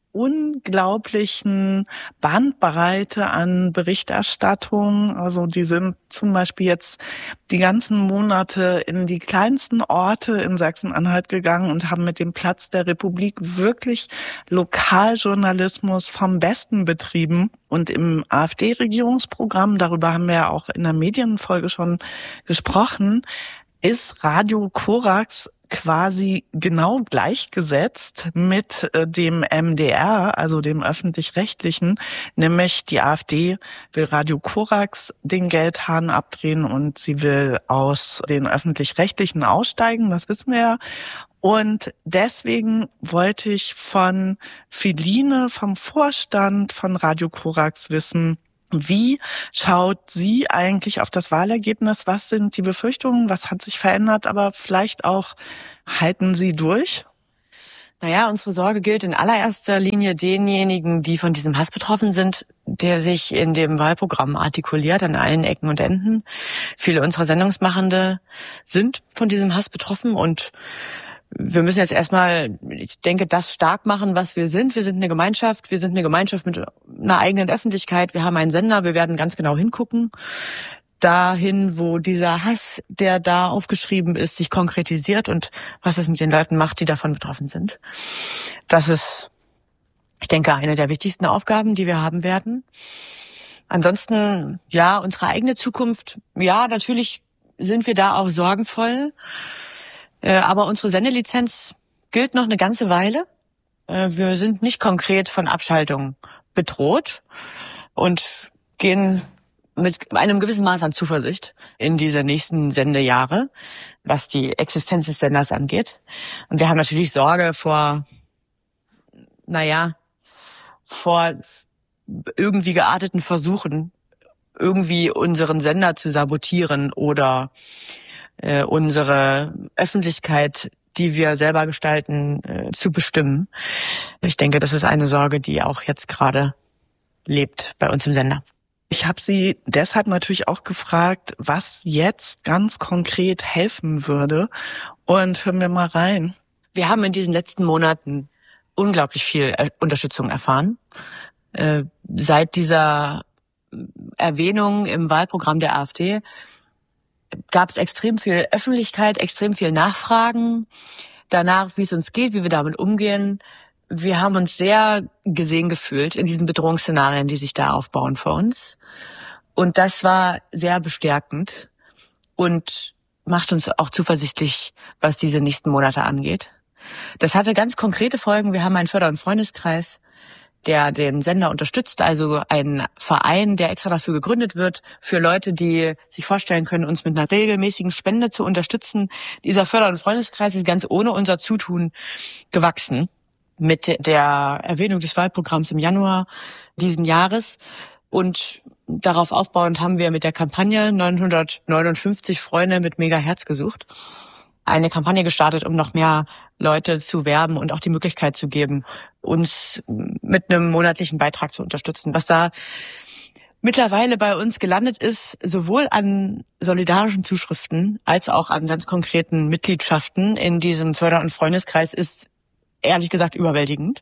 unglaublichen Bandbreite an Berichterstattung. Also die sind zum Beispiel jetzt die ganzen Monate in die kleinsten Orte in Sachsen-Anhalt gegangen und haben mit dem Platz der Republik wirklich Lokaljournalismus vom Besten betrieben. Und im AfD-Regierungsprogramm, darüber haben wir ja auch in der Medienfolge schon gesprochen, ist Radio Korax quasi genau gleichgesetzt mit dem MDR, also dem Öffentlich-Rechtlichen, nämlich die AfD will Radio Korax den Geldhahn abdrehen und sie will aus den Öffentlich-Rechtlichen aussteigen, das wissen wir ja. Und deswegen wollte ich von Feline, vom Vorstand von Radio Korax wissen, wie schaut sie eigentlich auf das Wahlergebnis? Was sind die Befürchtungen? Was hat sich verändert? Aber vielleicht auch, halten Sie durch? Naja, unsere Sorge gilt in allererster Linie denjenigen, die von diesem Hass betroffen sind, der sich in dem Wahlprogramm artikuliert an allen Ecken und Enden. Viele unserer Sendungsmachende sind von diesem Hass betroffen und wir müssen jetzt erstmal, ich denke, das stark machen, was wir sind. Wir sind eine Gemeinschaft. Wir sind eine Gemeinschaft mit einer eigenen Öffentlichkeit. Wir haben einen Sender. Wir werden ganz genau hingucken. Dahin, wo dieser Hass, der da aufgeschrieben ist, sich konkretisiert und was es mit den Leuten macht, die davon betroffen sind. Das ist, ich denke, eine der wichtigsten Aufgaben, die wir haben werden. Ansonsten, ja, unsere eigene Zukunft. Ja, natürlich sind wir da auch sorgenvoll. Aber unsere Sendelizenz gilt noch eine ganze Weile. Wir sind nicht konkret von Abschaltung bedroht und gehen mit einem gewissen Maß an Zuversicht in diese nächsten Sendejahre, was die Existenz des Senders angeht. Und wir haben natürlich Sorge vor irgendwie gearteten Versuchen, irgendwie unseren Sender zu sabotieren oder unsere Öffentlichkeit, die wir selber gestalten, zu bestimmen. Ich denke, das ist eine Sorge, die auch jetzt gerade lebt bei uns im Sender. Ich habe Sie deshalb natürlich auch gefragt, was jetzt ganz konkret helfen würde. Und hören wir mal rein. Wir haben in diesen letzten Monaten unglaublich viel Unterstützung erfahren. Seit dieser Erwähnung im Wahlprogramm der AfD gab es extrem viel Öffentlichkeit, extrem viel Nachfragen danach, wie es uns geht, wie wir damit umgehen. Wir haben uns sehr gesehen gefühlt in diesen Bedrohungsszenarien, die sich da aufbauen für uns. Und das war sehr bestärkend und macht uns auch zuversichtlich, was diese nächsten Monate angeht. Das hatte ganz konkrete Folgen. Wir haben einen Förder- und Freundeskreis, der den Sender unterstützt, also ein Verein, der extra dafür gegründet wird, für Leute, die sich vorstellen können, uns mit einer regelmäßigen Spende zu unterstützen. Dieser Förder- und Freundeskreis ist ganz ohne unser Zutun gewachsen. Mit der Erwähnung des Wahlprogramms im Januar diesen Jahres. Und darauf aufbauend haben wir mit der Kampagne 959 Freunde mit Megaherz gesucht. Eine Kampagne gestartet, um noch mehr Leute zu werben und auch die Möglichkeit zu geben, uns mit einem monatlichen Beitrag zu unterstützen. Was da mittlerweile bei uns gelandet ist, sowohl an solidarischen Zuschriften als auch an ganz konkreten Mitgliedschaften in diesem Förder- und Freundeskreis, ist ehrlich gesagt überwältigend.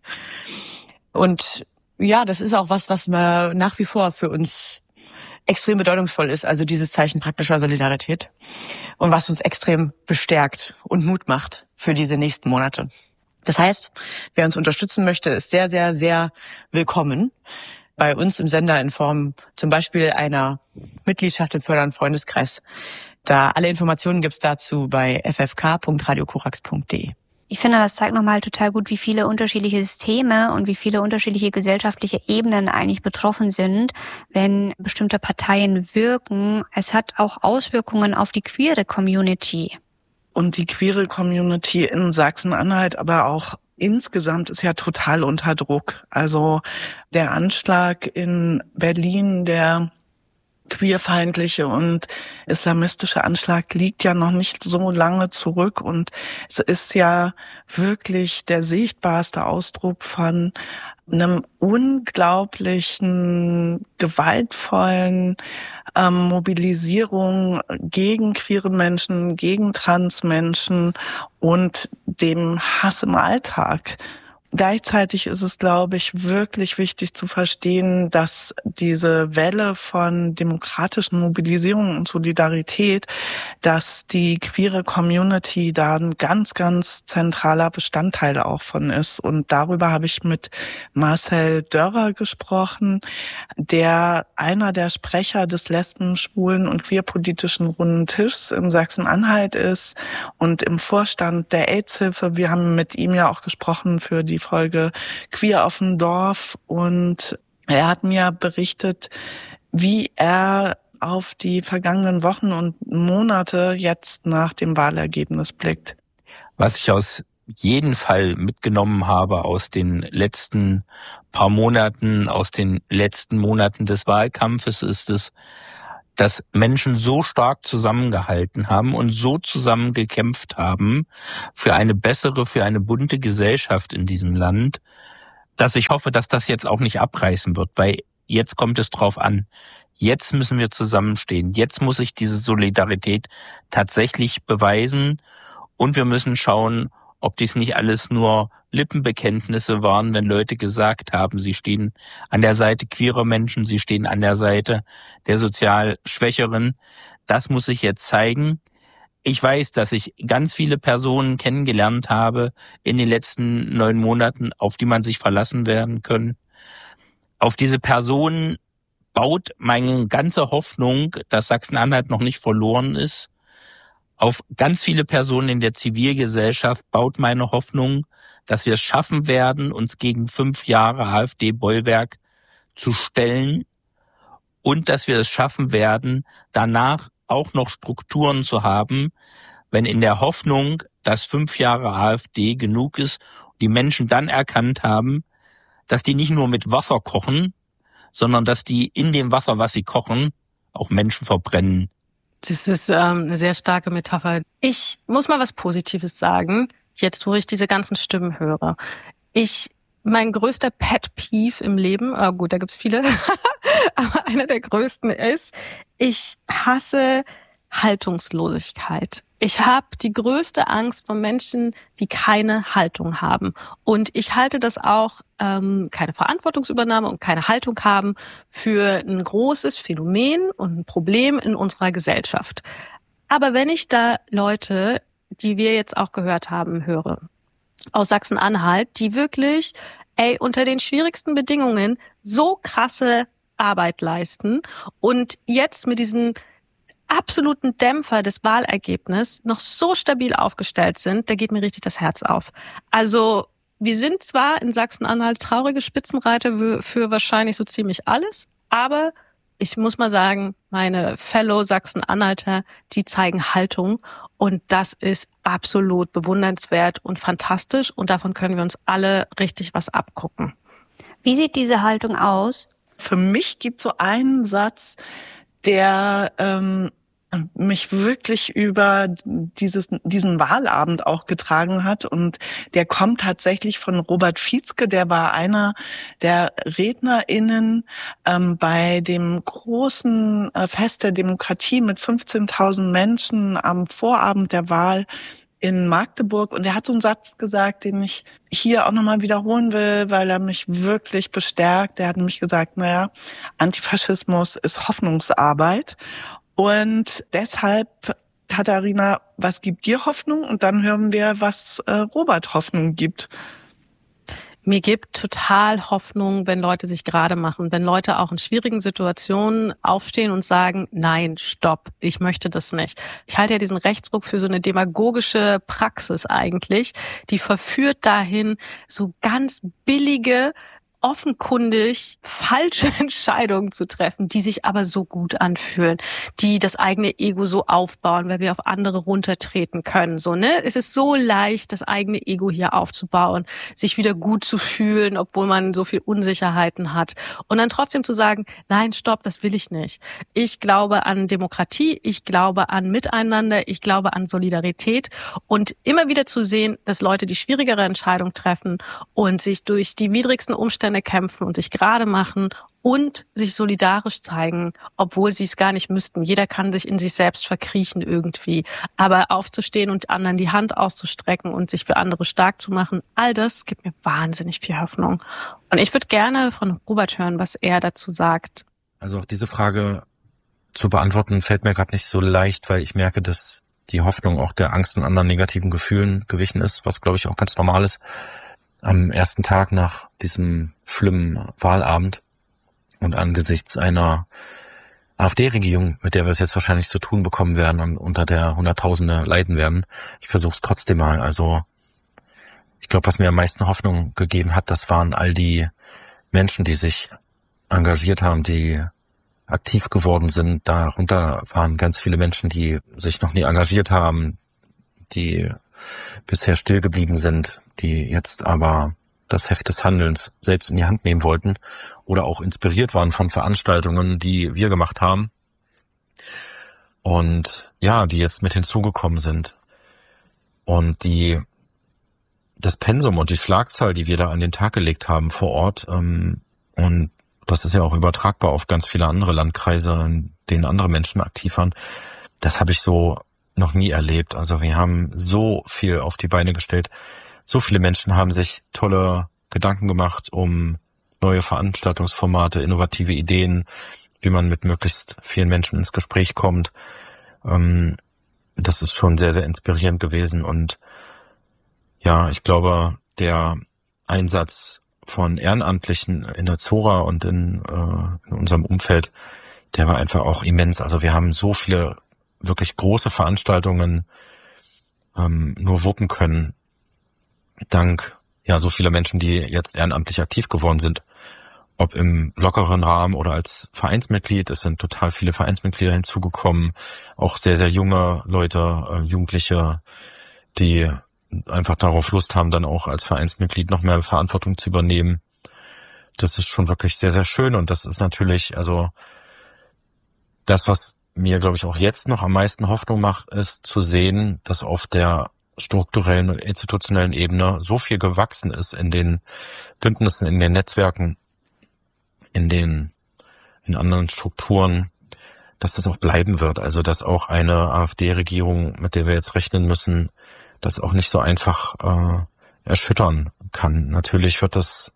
Und ja, das ist auch was nach wie vor für uns extrem bedeutungsvoll ist, also dieses Zeichen praktischer Solidarität und was uns extrem bestärkt und Mut macht für diese nächsten Monate. Das heißt, wer uns unterstützen möchte, ist sehr, sehr, sehr willkommen bei uns im Sender in Form zum Beispiel einer Mitgliedschaft im Förder- und Freundeskreis. Da alle Informationen gibt's dazu bei ffk.radiokorax.de. Ich finde, das zeigt nochmal total gut, wie viele unterschiedliche Systeme und wie viele unterschiedliche gesellschaftliche Ebenen eigentlich betroffen sind, wenn bestimmte Parteien wirken. Es hat auch Auswirkungen auf die queere Community. Und die queere Community in Sachsen-Anhalt, aber auch insgesamt ist ja total unter Druck. Also der Anschlag in Berlin, der queerfeindliche und islamistische Anschlag liegt ja noch nicht so lange zurück und es ist ja wirklich der sichtbarste Ausdruck von einem unglaublichen, gewaltvollen Mobilisierung gegen queere Menschen, gegen Transmenschen und dem Hass im Alltag. Gleichzeitig ist es, glaube ich, wirklich wichtig zu verstehen, dass diese Welle von demokratischen Mobilisierung und Solidarität, dass die queere Community da ein ganz, ganz zentraler Bestandteil auch von ist. Und darüber habe ich mit Marcel Dörrer gesprochen, der einer der Sprecher des Lesben-, Schwulen- und queerpolitischen Runden Tischs in Sachsen-Anhalt ist und im Vorstand der AIDS-Hilfe. Wir haben mit ihm ja auch gesprochen für die Folge Queer auf dem Dorf, und er hat mir berichtet, wie er auf die vergangenen Wochen und Monate jetzt nach dem Wahlergebnis blickt. Was ich aus jeden Fall mitgenommen habe aus den letzten paar Monaten, aus den letzten Monaten des Wahlkampfes, ist es, dass Menschen so stark zusammengehalten haben und so zusammen gekämpft haben für eine bessere, für eine bunte Gesellschaft in diesem Land, dass ich hoffe, dass das jetzt auch nicht abreißen wird, weil jetzt kommt es drauf an. Jetzt müssen wir zusammenstehen. Jetzt muss sich diese Solidarität tatsächlich beweisen, und wir müssen schauen, ob dies nicht alles nur Lippenbekenntnisse waren, wenn Leute gesagt haben, sie stehen an der Seite queerer Menschen, sie stehen an der Seite der sozial Schwächeren. Das muss sich jetzt zeigen. Ich weiß, dass ich ganz viele Personen kennengelernt habe in den letzten 9 Monaten, auf die man sich verlassen werden können. Auf diese Personen baut meine ganze Hoffnung, dass Sachsen-Anhalt noch nicht verloren ist. Auf ganz viele Personen in der Zivilgesellschaft baut meine Hoffnung, dass wir es schaffen werden, uns gegen 5 Jahre AfD-Bollwerk zu stellen, und dass wir es schaffen werden, danach auch noch Strukturen zu haben, wenn in der Hoffnung, dass 5 Jahre AfD genug ist, die Menschen dann erkannt haben, dass die nicht nur mit Wasser kochen, sondern dass die in dem Wasser, was sie kochen, auch Menschen verbrennen. Das ist eine sehr starke Metapher. Ich muss mal was Positives sagen, jetzt wo ich diese ganzen Stimmen höre. Mein größter Pet Peeve im Leben, gut, da gibt's viele, aber einer der größten ist, ich hasse Haltungslosigkeit. Ich habe die größte Angst vor Menschen, die keine Haltung haben. Und ich halte das auch, keine Verantwortungsübernahme und keine Haltung haben, für ein großes Phänomen und ein Problem in unserer Gesellschaft. Aber wenn ich da Leute, die wir jetzt auch gehört haben, höre, aus Sachsen-Anhalt, die wirklich, unter den schwierigsten Bedingungen so krasse Arbeit leisten und jetzt mit diesen absoluten Dämpfer des Wahlergebnisses noch so stabil aufgestellt sind, da geht mir richtig das Herz auf. Also wir sind zwar in Sachsen-Anhalt traurige Spitzenreiter für wahrscheinlich so ziemlich alles, aber ich muss mal sagen, meine Fellow Sachsen-Anhalter, die zeigen Haltung, und das ist absolut bewundernswert und fantastisch, und davon können wir uns alle richtig was abgucken. Wie sieht diese Haltung aus? Für mich gibt es so einen Satz, der mich wirklich über diesen Wahlabend auch getragen hat, und der kommt tatsächlich von Robert Fitzke, der war einer der RednerInnen bei dem großen Fest der Demokratie mit 15.000 Menschen am Vorabend der Wahl in Magdeburg, und er hat so einen Satz gesagt, den ich hier auch nochmal wiederholen will, weil er mich wirklich bestärkt. Er hat nämlich gesagt, Antifaschismus ist Hoffnungsarbeit. Und deshalb, Katharina, was gibt dir Hoffnung? Und dann hören wir, was Robert Hoffnung gibt. Mir gibt total Hoffnung, wenn Leute sich gerade machen, wenn Leute auch in schwierigen Situationen aufstehen und sagen, nein, stopp, ich möchte das nicht. Ich halte ja diesen Rechtsruck für so eine demagogische Praxis eigentlich, die verführt dahin, so ganz billige, offenkundig falsche Entscheidungen zu treffen, die sich aber so gut anfühlen, die das eigene Ego so aufbauen, weil wir auf andere runtertreten können. So, ne? Es ist so leicht, das eigene Ego hier aufzubauen, sich wieder gut zu fühlen, obwohl man so viel Unsicherheiten hat. Und dann trotzdem zu sagen, nein, stopp, das will ich nicht. Ich glaube an Demokratie, ich glaube an Miteinander, ich glaube an Solidarität, und immer wieder zu sehen, dass Leute die schwierigere Entscheidung treffen und sich durch die widrigsten Umstände kämpfen und sich gerade machen und sich solidarisch zeigen, obwohl sie es gar nicht müssten. Jeder kann sich in sich selbst verkriechen irgendwie. Aber aufzustehen und anderen die Hand auszustrecken und sich für andere stark zu machen, all das gibt mir wahnsinnig viel Hoffnung. Und ich würde gerne von Robert hören, was er dazu sagt. Also auch diese Frage zu beantworten fällt mir gerade nicht so leicht, weil ich merke, dass die Hoffnung auch der Angst und anderen negativen Gefühlen gewichen ist, was glaube ich auch ganz normal ist. Am ersten Tag nach diesem schlimmen Wahlabend und angesichts einer AfD-Regierung, mit der wir es jetzt wahrscheinlich zu tun bekommen werden und unter der Hunderttausende leiden werden, ich versuche es trotzdem mal. Also ich glaube, was mir am meisten Hoffnung gegeben hat, das waren all die Menschen, die sich engagiert haben, die aktiv geworden sind. Darunter waren ganz viele Menschen, die sich noch nie engagiert haben, die bisher still geblieben sind, die jetzt aber das Heft des Handelns selbst in die Hand nehmen wollten oder auch inspiriert waren von Veranstaltungen, die wir gemacht haben und ja, die jetzt mit hinzugekommen sind. Und das Pensum und die Schlagzahl, die wir da an den Tag gelegt haben vor Ort, und das ist ja auch übertragbar auf ganz viele andere Landkreise, in denen andere Menschen aktiv waren, das habe ich so noch nie erlebt. Also wir haben so viel auf die Beine gestellt. So viele Menschen haben sich tolle Gedanken gemacht um neue Veranstaltungsformate, innovative Ideen, wie man mit möglichst vielen Menschen ins Gespräch kommt. Das ist schon sehr, sehr inspirierend gewesen. Und ja, ich glaube, der Einsatz von Ehrenamtlichen in der Zora und in unserem Umfeld, der war einfach auch immens. Also wir haben so viele wirklich große Veranstaltungen nur wuppen können, dank so vieler Menschen, die jetzt ehrenamtlich aktiv geworden sind. Ob im lockeren Rahmen oder als Vereinsmitglied. Es sind total viele Vereinsmitglieder hinzugekommen. Auch sehr, sehr junge Leute, Jugendliche, die einfach darauf Lust haben, dann auch als Vereinsmitglied noch mehr Verantwortung zu übernehmen. Das ist schon wirklich sehr, sehr schön. Und das ist natürlich, also das, was mir, glaube ich, auch jetzt noch am meisten Hoffnung macht, ist zu sehen, dass auf der strukturellen und institutionellen Ebene so viel gewachsen ist in den Bündnissen, in den Netzwerken, in anderen Strukturen, dass das auch bleiben wird. Also dass auch eine AfD-Regierung, mit der wir jetzt rechnen müssen, das auch nicht so einfach erschüttern kann. Natürlich wird es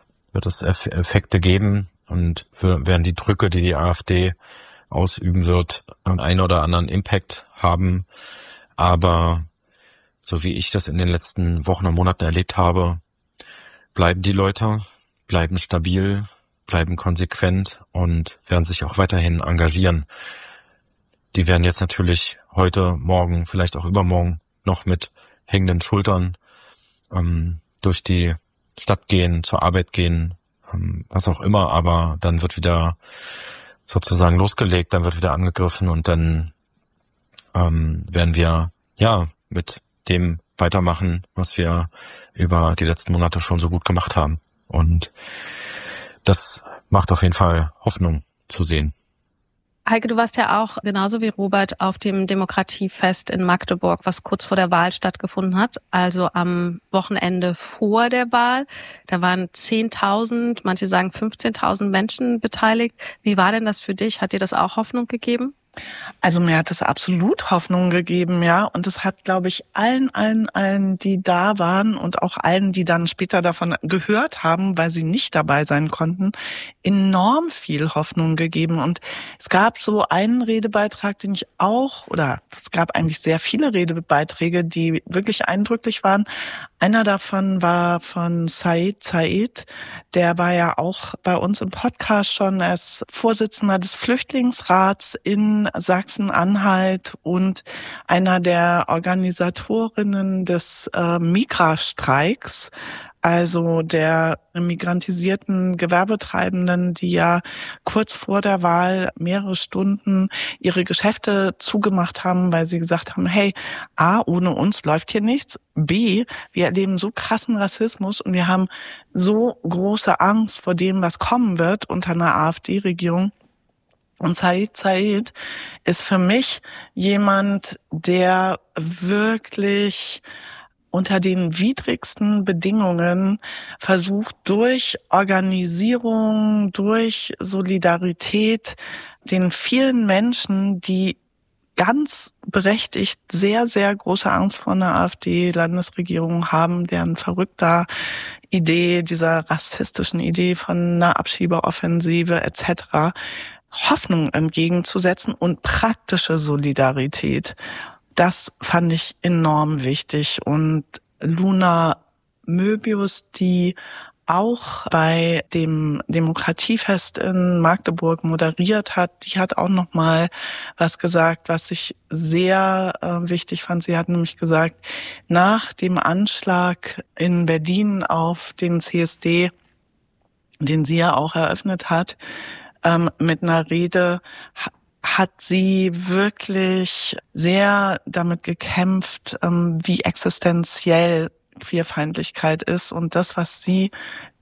Effekte geben und werden die Drücke, die die AfD ausüben wird, einen oder anderen Impact haben. Aber so wie ich das in den letzten Wochen und Monaten erlebt habe, bleiben die Leute, bleiben stabil, bleiben konsequent und werden sich auch weiterhin engagieren. Die werden jetzt natürlich heute, morgen, vielleicht auch übermorgen noch mit hängenden Schultern durch die Stadt gehen, zur Arbeit gehen, was auch immer, aber dann wird wieder sozusagen losgelegt, dann wird wieder angegriffen und dann werden wir mit dem weitermachen, was wir über die letzten Monate schon so gut gemacht haben. Und das macht auf jeden Fall Hoffnung zu sehen. Heike, du warst ja auch genauso wie Robert auf dem Demokratiefest in Magdeburg, was kurz vor der Wahl stattgefunden hat, also am Wochenende vor der Wahl. Da waren 10.000, manche sagen 15.000 Menschen beteiligt. Wie war denn das für dich? Hat dir das auch Hoffnung gegeben? Also mir hat es absolut Hoffnung gegeben, ja. Und es hat, glaube ich, allen, die da waren und auch allen, die dann später davon gehört haben, weil sie nicht dabei sein konnten, enorm viel Hoffnung gegeben. Und es gab so einen Redebeitrag, es gab eigentlich sehr viele Redebeiträge, die wirklich eindrücklich waren. Einer davon war von Said, der war ja auch bei uns im Podcast schon als Vorsitzender des Flüchtlingsrats in Sachsen-Anhalt und einer der Organisatorinnen des Migra-Streiks, also der migrantisierten Gewerbetreibenden, die ja kurz vor der Wahl mehrere Stunden ihre Geschäfte zugemacht haben, weil sie gesagt haben, hey, A, ohne uns läuft hier nichts, B, wir erleben so krassen Rassismus und wir haben so große Angst vor dem, was kommen wird unter einer AfD-Regierung. Und Said ist für mich jemand, der wirklich unter den widrigsten Bedingungen versucht, durch Organisierung, durch Solidarität den vielen Menschen, die ganz berechtigt sehr, sehr große Angst vor einer AfD-Landesregierung haben, deren verrückter Idee, dieser rassistischen Idee von einer Abschiebeoffensive etc., Hoffnung entgegenzusetzen und praktische Solidarität. Das fand ich enorm wichtig. Und Luna Möbius, die auch bei dem Demokratiefest in Magdeburg moderiert hat, die hat auch noch mal was gesagt, was ich sehr wichtig fand. Sie hat nämlich gesagt, nach dem Anschlag in Berlin auf den CSD, den sie ja auch eröffnet hat, mit einer Rede, hat sie wirklich sehr damit gekämpft, wie existenziell Queerfeindlichkeit ist. Und das, was sie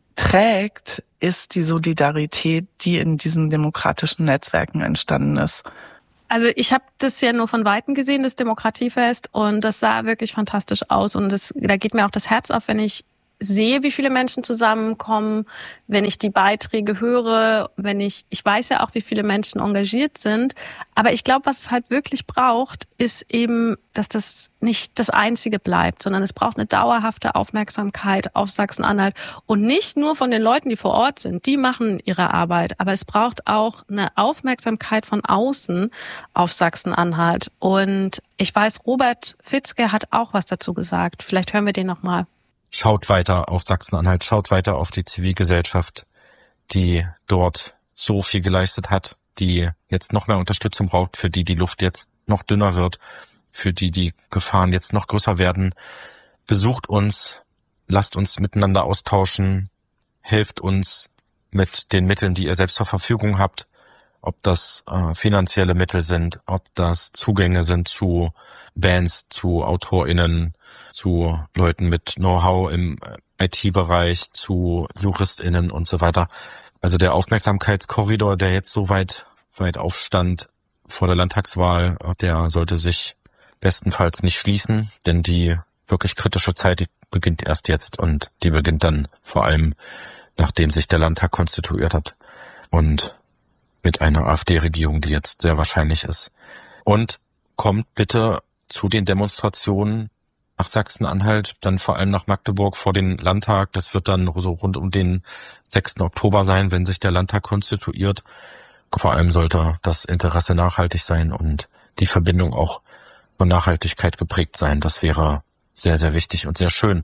trägt, ist die Solidarität, die in diesen demokratischen Netzwerken entstanden ist. Also ich habe das ja nur von Weitem gesehen, das Demokratiefest, und das sah wirklich fantastisch aus. Und da geht mir auch das Herz auf, wenn ich sehe, wie viele Menschen zusammenkommen, wenn ich die Beiträge höre, ich weiß ja auch, wie viele Menschen engagiert sind, aber ich glaube, was es halt wirklich braucht, ist eben, dass das nicht das Einzige bleibt, sondern es braucht eine dauerhafte Aufmerksamkeit auf Sachsen-Anhalt und nicht nur von den Leuten, die vor Ort sind, die machen ihre Arbeit, aber es braucht auch eine Aufmerksamkeit von außen auf Sachsen-Anhalt. Und ich weiß, Robert Fitzke hat auch was dazu gesagt, vielleicht hören wir den nochmal. Schaut weiter auf Sachsen-Anhalt, schaut weiter auf die Zivilgesellschaft, die dort so viel geleistet hat, die jetzt noch mehr Unterstützung braucht, für die Luft jetzt noch dünner wird, für die Gefahren jetzt noch größer werden. Besucht uns, lasst uns miteinander austauschen, helft uns mit den Mitteln, die ihr selbst zur Verfügung habt, ob das finanzielle Mittel sind, ob das Zugänge sind zu Bands, zu AutorInnen, zu Leuten mit Know-how im IT-Bereich, zu JuristInnen und so weiter. Also der Aufmerksamkeitskorridor, der jetzt so weit aufstand vor der Landtagswahl, der sollte sich bestenfalls nicht schließen, denn die wirklich kritische Zeit, die beginnt erst jetzt und die beginnt dann vor allem, nachdem sich der Landtag konstituiert hat und mit einer AfD-Regierung, die jetzt sehr wahrscheinlich ist. Und kommt bitte zu den Demonstrationen nach Sachsen-Anhalt, dann vor allem nach Magdeburg vor den Landtag. Das wird dann so rund um den 6. Oktober sein, wenn sich der Landtag konstituiert. Vor allem sollte das Interesse nachhaltig sein und die Verbindung auch von Nachhaltigkeit geprägt sein. Das wäre sehr, sehr wichtig und sehr schön.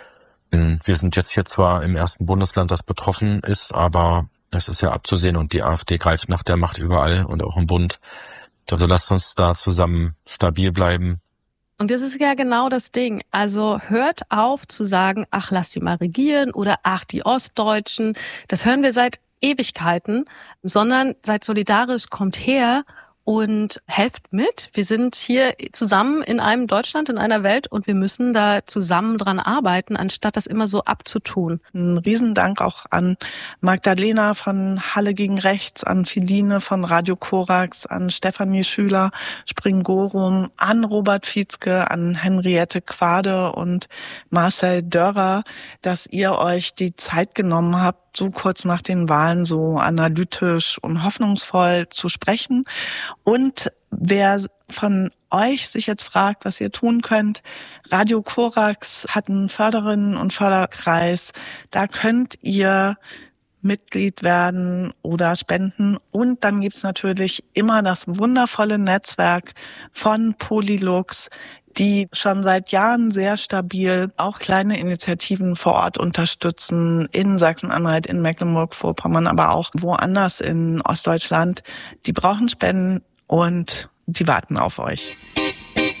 Wir sind jetzt hier zwar im ersten Bundesland, das betroffen ist, aber das ist ja abzusehen und die AfD greift nach der Macht überall und auch im Bund. Also lasst uns da zusammen stabil bleiben. Und das ist ja genau das Ding. Also hört auf zu sagen, ach, lass die mal regieren oder ach, die Ostdeutschen. Das hören wir seit Ewigkeiten, sondern seid solidarisch, kommt her und helft mit. Wir sind hier zusammen in einem Deutschland, in einer Welt und wir müssen da zusammen dran arbeiten, anstatt das immer so abzutun. Ein Riesendank auch an Magdalena von Halle gegen Rechts, an Philine von Radio Korax, an Stefanie Schüler, Springorum, an Robert Fitzke, an Henriette Quade und Marcel Dörrer, dass ihr euch die Zeit genommen habt, so kurz nach den Wahlen so analytisch und hoffnungsvoll zu sprechen. Und wer von euch sich jetzt fragt, was ihr tun könnt, Radio Korax hat einen Förderinnen- und Förderkreis. Da könnt ihr Mitglied werden oder spenden. Und dann gibt's natürlich immer das wundervolle Netzwerk von Polylux, die schon seit Jahren sehr stabil auch kleine Initiativen vor Ort unterstützen, in Sachsen-Anhalt, in Mecklenburg-Vorpommern, aber auch woanders in Ostdeutschland. Die brauchen Spenden und die warten auf euch.